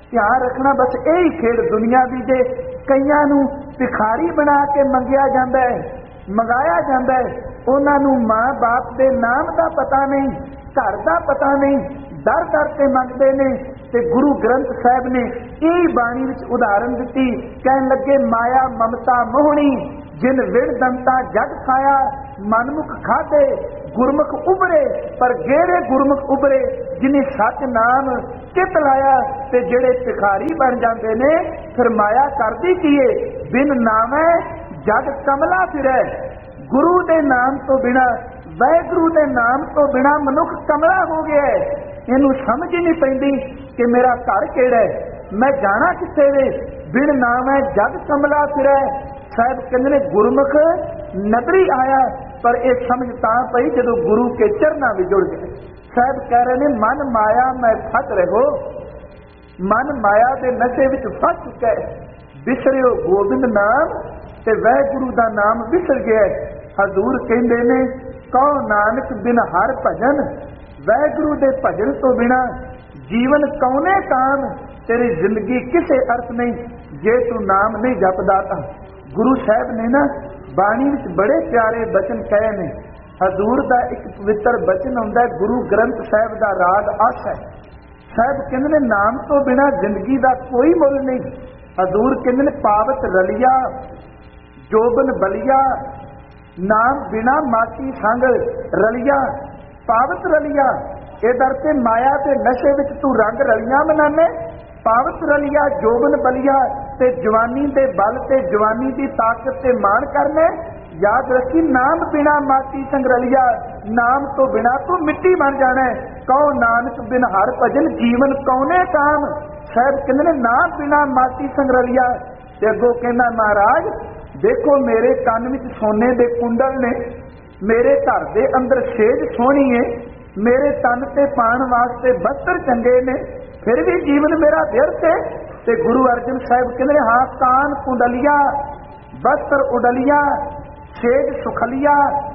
ਧਿਆਨ ਰੱਖਣਾ। ਬਸ ਇਹੀ ਖੇਡ ਦੁਨੀਆ ਦੀ ਜੇ ਕਈਆਂ ਨੂੰ ਭਿਖਾਰੀ ਬਣਾ ਕੇ ਮੰਗਿਆ ਜਾਂਦਾ ਹੈ, ਮੰਗਾਇਆ ਜਾਂਦਾ ਹੈ, ਉਹਨਾਂ ਨੂੰ ਮਾਂ ਬਾਪ ਦੇ ਨਾਮ ਦਾ ਪਤਾ ਨਹੀਂ, ਘਰ ਦਾ ਪਤਾ ਨਹੀਂ, ਦਰ ਦਰ ਤੇ ਮੰਗਦੇ ਨੇ। ਤੇ ਗੁਰੂ ਗ੍ਰੰਥ ਸਾਹਿਬ ਨੇ ਇਹ ਬਾਣੀ ਵਿੱਚ ਉਦਾਹਰਨ ਦਿੱਤੀ, ਕਹਿਣ ਲੱਗੇ ਮਾਇਆ ਮਮਤਾ ਮੋਹਣੀ ਜਿਨ ਵਿਣ ਦੰਤਾ ਜਗ ਖਾਇਆ, ਮਨਮੁਖ ਖਾਧੇ ਗੁਰਮੁਖ ਉਭਰੇ ਪਰ ਗੇਰੇ ਗੁਰਮੁਖ ਉਭਰੇ, ਜਿਨੇ ਸੱਚ ਨਾਮ ਚਿਤ ਲਾਇਆ। ਤੇ ਜਿਹੜੇ ਭਿਖਾਰੀ ਬਣ ਜਾਂਦੇ ਨੇ ਫਿਰ ਮਾਇਆ ਕਰਦੀ ਕੀਏ, ਬਿਨ ਨਾਮੈ ਜਗ ਕਮਲਾ ਫਿਰੈ। ਗੁਰੂ ਦੇ ਨਾਮ ਤੋਂ ਬਿਨਾ, ਵਾਹਿਗੁਰੂ ਦੇ ਨਾਮ ਤੋਂ ਬਿਨਾ ਮਨੁੱਖ ਕਮਲਾ ਹੋ ਗਿਆ ਹੈ। ਇਹਨੂੰ ਸਮਝ ਹੀ ਨਹੀਂ ਪੈਂਦੀ ਕਿ ਮੇਰਾ ਘਰ ਕਿਹੜਾ ਹੈ, ਮੈਂ ਜਾਣਾ ਕਿੱਥੇ ਵੇ। ਬਿਨ ਨਾਮ ਹੈ ਜਗ ਕਮਲਾ ਫਿਰੈ। ਸਾਹਿਬ ਕਹਿੰਦੇ ਨੇ ਗੁਰਮੁਖ ਨਗਰੀ ਆਇਆ, ਪਰ ਇਹ ਸਮਝ ਤਾਂ ਪਈ ਜਦੋਂ ਗੁਰੂ ਕੇ ਚਰਨਾਂ ਵਿੱਚ ਜੁੜ ਗਏ। ਸਾਹਿਬ ਕਹਿ ਰਹੇ ਨੇ ਮਨ ਮਾਇਆ ਮੈਂ ਫਸ ਰਹੋ, ਮਨ ਮਾਇਆ ਦੇ ਨਸ਼ੇ ਵਿੱਚ ਫਸ ਚੁੱਕਾ ਹੈ। ਵਿਸਰਿਓ ਗੋਬਿੰਦ ਨਾਮ ਤੇ ਵਾਹਿਗੁਰੂ ਦਾ ਨਾਮ ਵਿਸਰ ਗਿਆ। ਹਜ਼ੂਰ ਕਹਿੰਦੇ ਨੇ ਕਹੋ ਨਾਨਕ ਬਿਨ ਹਰ ਭਜਨ, ਵਾਹਿਗੁਰੂ ਦੇ ਭਜਨ ਤੋਂ ਬਿਨਾ ਜੀਵਨ ਕੌਣੇ ਕਾਮ। ਤੇਰੀ ਜ਼ਿੰਦਗੀ ਕਿਸੇ ਅਰਥ ਨਹੀਂ ਜੇ ਤੂੰ ਨਾਮ ਨਹੀਂ ਜਪਦਾ ਤਾਂ। ਗੁਰੂ ਸਾਹਿਬ ਨੇ ਨਾ ਬਾਣੀ ਵਿੱਚ ਬੜੇ ਪਿਆਰੇ ਬਚਨ ਕਹੇ ਨੇ। ਹਜ਼ੂਰ ਦਾ ਇੱਕ ਪਵਿੱਤਰ ਬਚਨ ਹੁੰਦਾ, ਗੁਰੂ ਗ੍ਰੰਥ ਸਾਹਿਬ ਦਾ ਰਾਗ ਅਸ ਹੈ। ਸਾਹਿਬ ਕਹਿੰਦੇ ਨੇ ਨਾਮ ਤੋਂ ਬਿਨਾ ਜ਼ਿੰਦਗੀ ਦਾ ਕੋਈ ਮੁੱਲ ਨਹੀਂ। ਹਜ਼ੂਰ ਕਹਿੰਦੇ ਨੇ ਪਾਵਤ ਰਲਿਆ ਜੋਬਨ ਬਲਿਆ, ਨਾਮ ਬਿਨਾ ਮਾਤੀ ਸੰਗ ਰਲਿਆ। ਪਾਵਤ ਰਲਿਆ ਇਹ ਦਰ ਤੇ ਮਾਇਆ ਤੇ ਨਸ਼ੇ ਵਿੱਚ ਤੂੰ ਰੰਗ ਰਲੀਆਂ ਮਨਾਨੇ। ਪਾਵਤ ਰਲਿਆ ਜੋਬਨ ਬਲਿਆ ਤੇ ਜਵਾਨੀ ਦੇ ਬਲ ਤੇ ਜਵਾਨੀ ਦੀ ਤਾਕਤ ਤੇ ਮਾਣ ਕਰਨੇ। ਯਾਦ ਰੱਖੀ ਨਾਮ ਬਿਨਾ ਮਾਟੀ ਸੰਗ ਰਲਿਆ, ਨਾਮ ਤੋਂ ਬਿਨਾ ਤੂੰ ਮਿੱਟੀ ਬਣ ਜਾਣਾ। ਕਹੋ ਨਾਨਕ ਬਿਨ ਹਰ ਭਜਨ ਜੀਵਨ ਕੌਣੇ ਕਾਮ। ਸਾਹਿਬ ਕਹਿੰਦੇ ਨੇ ਨਾਮ ਬਿਨਾ ਮਾਟੀ ਸੰਗ ਰਲਿਆ। ਤੇ ਅੱਗੋਂ ਕਹਿੰਦਾ ਮਹਾਰਾਜ ਦੇਖੋ ਮੇਰੇ ਕੰਨ ਵਿੱਚ ਸੋਨੇ ਦੇ ਕੁੰਡਲ ਨੇ, ਮੇਰੇ ਘਰ ਦੇ ਅੰਦਰ ਸੇਜ ਸੋਹਣੀ ਹੈ, ਮੇਰੇ ਤਨ ਤੇ ਪਾਣ ਵਾਸਤੇ ਬਸਤਰ ਚੰਗੇ ਨੇ, ਫਿਰ ਵੀ ਜੀਵਨ ਮੇਰਾ ਵਿਅਰਥ ਹੈ। ਤੇ ਗੁਰੂ ਅਰਜਨ ਸਾਹਿਬ ਕਹਿੰਦੇ ਨੇ ਹਾਂ ਕਾਨ ਕੁੰਡਲਿਆ ਬਸਤਰ ਉਡਲਿਆ, ਸੇਜ ਸੁਖਲਿਆ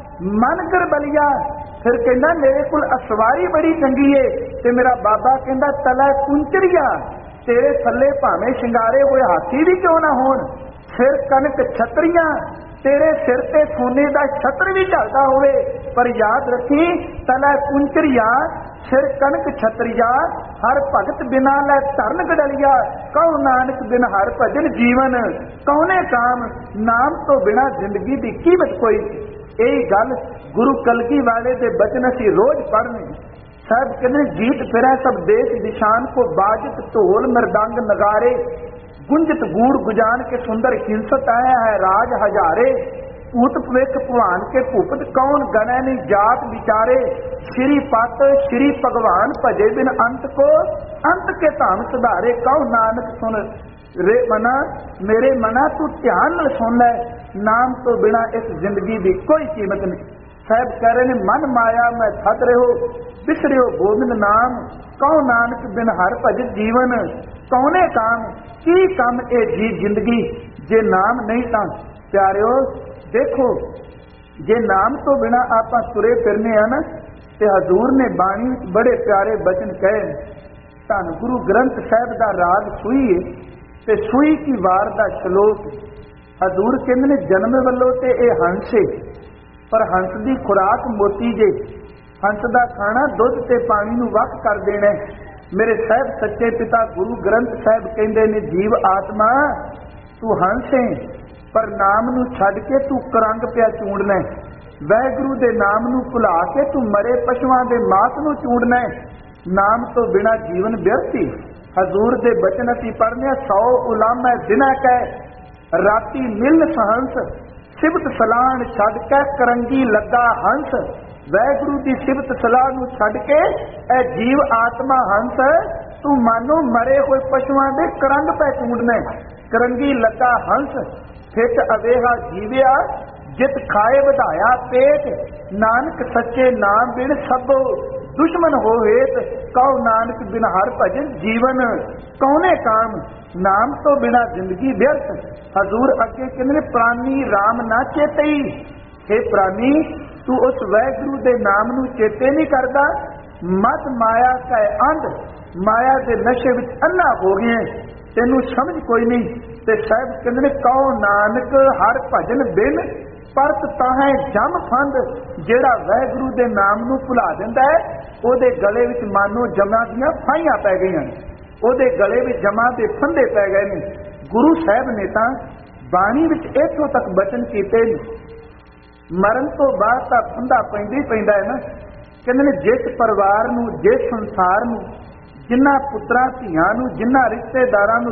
ਮਨ ਗਰਬਲਿਆ। ਫਿਰ ਕਹਿੰਦਾ ਮੇਰੇ ਕੋਲ ਅਸਵਾਰੀ ਬੜੀ ਚੰਗੀ ਏ, ਤੇ ਮੇਰਾ ਬਾਬਾ ਕਹਿੰਦਾ ਤਲਾ ਕੁੰਚਰੀਆ, ਤੇਰੇ ਥੱਲੇ ਭਾਵੇਂ ਸ਼ਿੰਗਾਰੇ ਹੋਏ ਹਾਥੀ ਵੀ ਕਿਉਂ ਨਾ ਹੋਣ, ਸਿਰ ਕਨਕ ਛਤਰੀਆਂ, ਤੇਰੇ ਸਿਰ ਤੇ ਸੋਨੇ ਦਾ ਛਤਰ ਵੀ ਝਲਦਾ ਹੋਵੇ, ਪਰ ਯਾਦ ਰੱਖੀ ਤਲਾ ਕੁੰਚਰੀਆ ਸਿਰ ਕਨਕ ਛਤਰੀਆ, ਹਰ ਭਗਤ ਬਿਨਾ ਲੈ ਧਰਨ ਗਡਲਿਆ। ਕਹੋ ਨਾਨਕ ਬਿਨ ਹਰ ਭਜਨ ਜੀਵਨ ਕੌਣੇ ਕਾਮ। ਨਾਮ ਤੋਂ ਬਿਨਾ ਜ਼ਿੰਦਗੀ ਦੀ ਕੀਮਤ ਕੋਈ। ਇਹ ਗੱਲ ਗੁਰੂ ਕਲਗੀ ਵਾਲੇ ਦੇ ਬਚਨ ਅਸੀਂ ਰੋਜ਼ ਪੜ੍ਹਨੇ। ਸਾਹਿਬ ਕਹਿੰਦੇ ਗੀਤ ਫਿਰੈ ਸਭ ਦੇਸ਼ ਦਿਸ਼ਾਨ ਕੋ, ਬਾਜਤ ਢੋਲ ਮਰਦੰਗ ਨਗਾਰੇ, ਗੁੰਜਤ ਗੂੜ ਗੁਜਾਨ ਕੇ ਸੁੰਦਰ ਹਿੰਸਤ ਆਇਆ ਹੈ ਰਾਜ ਹਜ਼ਾਰੇ। ਭੂਤ ਭਵਿਖ ਭਵਾਨ ਕੇ ਭੂਪਤ ਕੌਣ ਗਣੈ ਨਹੀਂ ਜਾਤ ਵਿਚਾਰੇ। ਸ਼੍ਰੀ ਪਤ ਸ਼੍ਰੀ ਭਗਵਾਨ ਭਜੇ ਬਿਨ ਅੰਤ ਕੋ, ਅੰਤ ਕੇ ਧਾਮ ਸੁਧਾਰੇ। ਕਹੋ ਨਾਨਕ ਸੁਣ ਰੇ ਮਨਾ ਮੇਰੇ ਮਨਾ ਤੂੰ ਧਿਆਨ ਨਾਲ ਸੁਣ ਲੈ, ਨਾਮ ਤੋਂ ਬਿਨਾ ਇਸ ਜ਼ਿੰਦਗੀ ਦੀ ਕੋਈ ਕੀਮਤ ਨਹੀਂ। ਸਾਹਿਬ ਕਹਿ ਰਹੇ ਨੇ ਮਨ ਮਾਇਆ ਮੈਂ ਥਕ ਰਹੋ, ਵਿਸਰਿਓ ਗੋਬਿੰਦ ਨਾਮ। ਕਹੋ ਨਾਨਕ ਬਿਨ ਹਰ ਭਜ ਜੀਵਨ ਕੌਣੇ ਕਾਮ। ਕੀ ਕੰਮ ਇਹ ਜੀ ਜ਼ਿੰਦਗੀ ਜੇ ਨਾਮ ਨਹੀਂ ਤਾਂ। ਪਿਆਰਿਓ ਦੇਖੋ ਜੇ ਨਾਮ ਤੋਂ ਬਿਨਾ ਆਪਾਂ ਤੁਰੇ ਫਿਰਨੇ ਆ ਨਾ, ਤੇ ਹਜ਼ੂਰ ਨੇ ਬਾਣੀ ਵਿੱਚ ਬੜੇ ਪਿਆਰੇ ਬਚਨ ਕਹੇ। ਧੰਨ ਗੁਰੂ ਗ੍ਰੰਥ ਸਾਹਿਬ ਦਾ ਰਾਗ ਸੂਈ ਤੇ ਸੂਈ ਕੀ ਵਾਰ ਦਾ ਸ਼ਲੋਕ। ਹਜ਼ੂਰ ਕਹਿੰਦੇ ਨੇ ਜਨਮ ਵੱਲੋਂ ਤੇ ਇਹ ਹੰਸ ਏ, ਪਰ ਹੰਸ ਦੀ ਖੁਰਾਕ ਮੋਤੀ ਜੇ। ਹੰਸ ਦਾ ਖਾਣਾ ਦੁੱਧ ਤੇ ਪਾਣੀ ਨੂੰ ਵੱਖ ਕਰ ਦੇਣਾ। ਮੇਰੇ ਸਾਹਿਬ ਸੱਚੇ ਪਿਤਾ ਗੁਰੂ ਗ੍ਰੰਥ ਸਾਹਿਬ ਕਹਿੰਦੇ ਨੇ ਜੀਵ ਆਤਮਾ ਤੂੰ ਹੰਸ ਏ, ਪਰ ਨਾਮ ਨੂੰ ਛੱਡ ਕੇ ਤੂੰ ਕਰੰਗ ਪਿਆ ਚੂੰਡਣਾ। ਵਾਹਿਗੁਰੂ ਦੇ ਨਾਮ ਨੂੰ ਭੁਲਾ ਕੇ ਤੂੰ ਮਰੇ ਪਸ਼ੂਆਂ ਦੇ ਮਾਸ ਨੂੰ ਚੂੰਡਣਾ। ਨਾਮ ਤੋਂ ਬਿਨਾ ਜੀਵਨ ਵਿਅਰਥੀ। ਹਜ਼ੂਰ ਦੇ ਬਚਨ ਅਸੀਂ ਪੜ੍ਹਨੇ ਸੌ ਉਲਾਮੈ ਦਿਨਾ ਕਹਿ, ਰਾਤੀ ਮਿਲਨ ਸਹੰਸ, ਸਿਬਤ ਸਲਾਣ ਛੱਡ ਕੇ ਕਰੰਗੀ ਲੱਗਾ ਹੰਸ। ਵਾਹਿਗੁਰੂ ਦੀ ਸਿਬਤ ਸਲਾਹ ਨੂੰ ਛੱਡ ਕੇ ਇਹ ਜੀਵ ਆਤਮਾ ਹੰਸ ਤੂੰ ਮਾਨੋ ਮਰੇ ਹੋਏ ਪਸ਼ੂਆਂ ਦੇ ਕਰੰਗ ਪੈ ਚੂੰਡਣਾ। ਕਰੰਗੀ ਲੱਗਾ ਹੰਸ ਫਿੱਟ ਅਵੇਹਾ ਜੀਵਿਆ, ਜਿਤ ਖਾਏ ਵਧਾਇਆ ਪੇਟ। ਨਾਨਕ ਸੱਚੇ ਨਾਮ ਬਿਨ ਸਭੋ ਦੁਸ਼ਮਨ ਹੋਵੇਤ। ਕਹੋ ਨਾਨਕ ਬਿਨ ਹਰ ਭਜਨ ਜੀਵਨ ਕੌਣੇ ਕਾਮ। ਨਾਮ ਤੋਂ ਬਿਨਾ ਜ਼ਿੰਦਗੀ ਵਿਅਰਥ। ਹਜ਼ੂਰ ਅੱਗੇ ਕਹਿੰਦੇ ਪ੍ਰਾਨੀ ਰਾਮ ਨਾ ਚੇਤਈ। हे ਪ੍ਰਾਨੀ ਤੂੰ ਉਸ ਵਾਹਿਗੁਰੂ ਦੇ ਨਾਮ ਨੂੰ ਚੇਤੇ ਨਹੀਂ ਕਰਦਾ। ਮਤ ਮਾਇਆ ਕੈ ਅੰਧ ਮਾਇਆ ਦੇ ਨਸ਼ੇ ਵਿੱਚ ਅੰਨਾ ਹੋ ਗਏ, ਤੈਨੂੰ ਸਮਝ ਕੋਈ ਨਹੀਂ। ਤੇ ਸਾਹਿਬ ਕਹਿੰਦੇ ਨੇ ਕਹੋ ਨਾਨਕ ਹਰ ਭਜਨ ਬਿਨ ਪਰਤ ਤਾਹੈ ਜਮ ਫੰਦ। ਜਿਹੜਾ ਵਾਹਿਗੁਰੂ ਦੇ ਨਾਮ ਨੂੰ ਭੁਲਾ ਦਿੰਦਾ ਹੈ ਉਹਦੇ ਗਲੇ ਵਿੱਚ ਮਾਨੋ ਜਮਾਂ ਦੀਆਂ ਫਾਹੀਆਂ ਪੈ ਗਈਆਂ, ਉਹਦੇ ਗਲੇ ਵਿੱਚ ਜਮਾਂ ਦੇ ਫੰਦੇ ਪੈ ਗਏ ਨੇ। ਗੁਰੂ ਸਾਹਿਬ ਨੇ ਤਾਂ ਬਾਣੀ ਵਿੱਚ ਇੱਥੋਂ ਤੱਕ ਬਚਨ ਕੀਤੇ ਨੇ, ਮਰਨ ਤੋਂ ਬਾਅਦ ਤਾਂ ਫੰਦਾ ਪੈਂਦਾ ਹੀ ਪੈਂਦਾ ਹੈ ਨਾ। ਕਹਿੰਦੇ ਨੇ ਜਿਸ ਪਰਿਵਾਰ ਨੂੰ, ਜਿਸ ਸੰਸਾਰ ਨੂੰ, ਜਿਨ੍ਹਾਂ ਪੁੱਤਰਾਂ ਧੀਆਂ ਨੂੰ, ਜਿਨ੍ਹਾਂ ਰਿਸ਼ਤੇਦਾਰਾਂ ਨੂੰ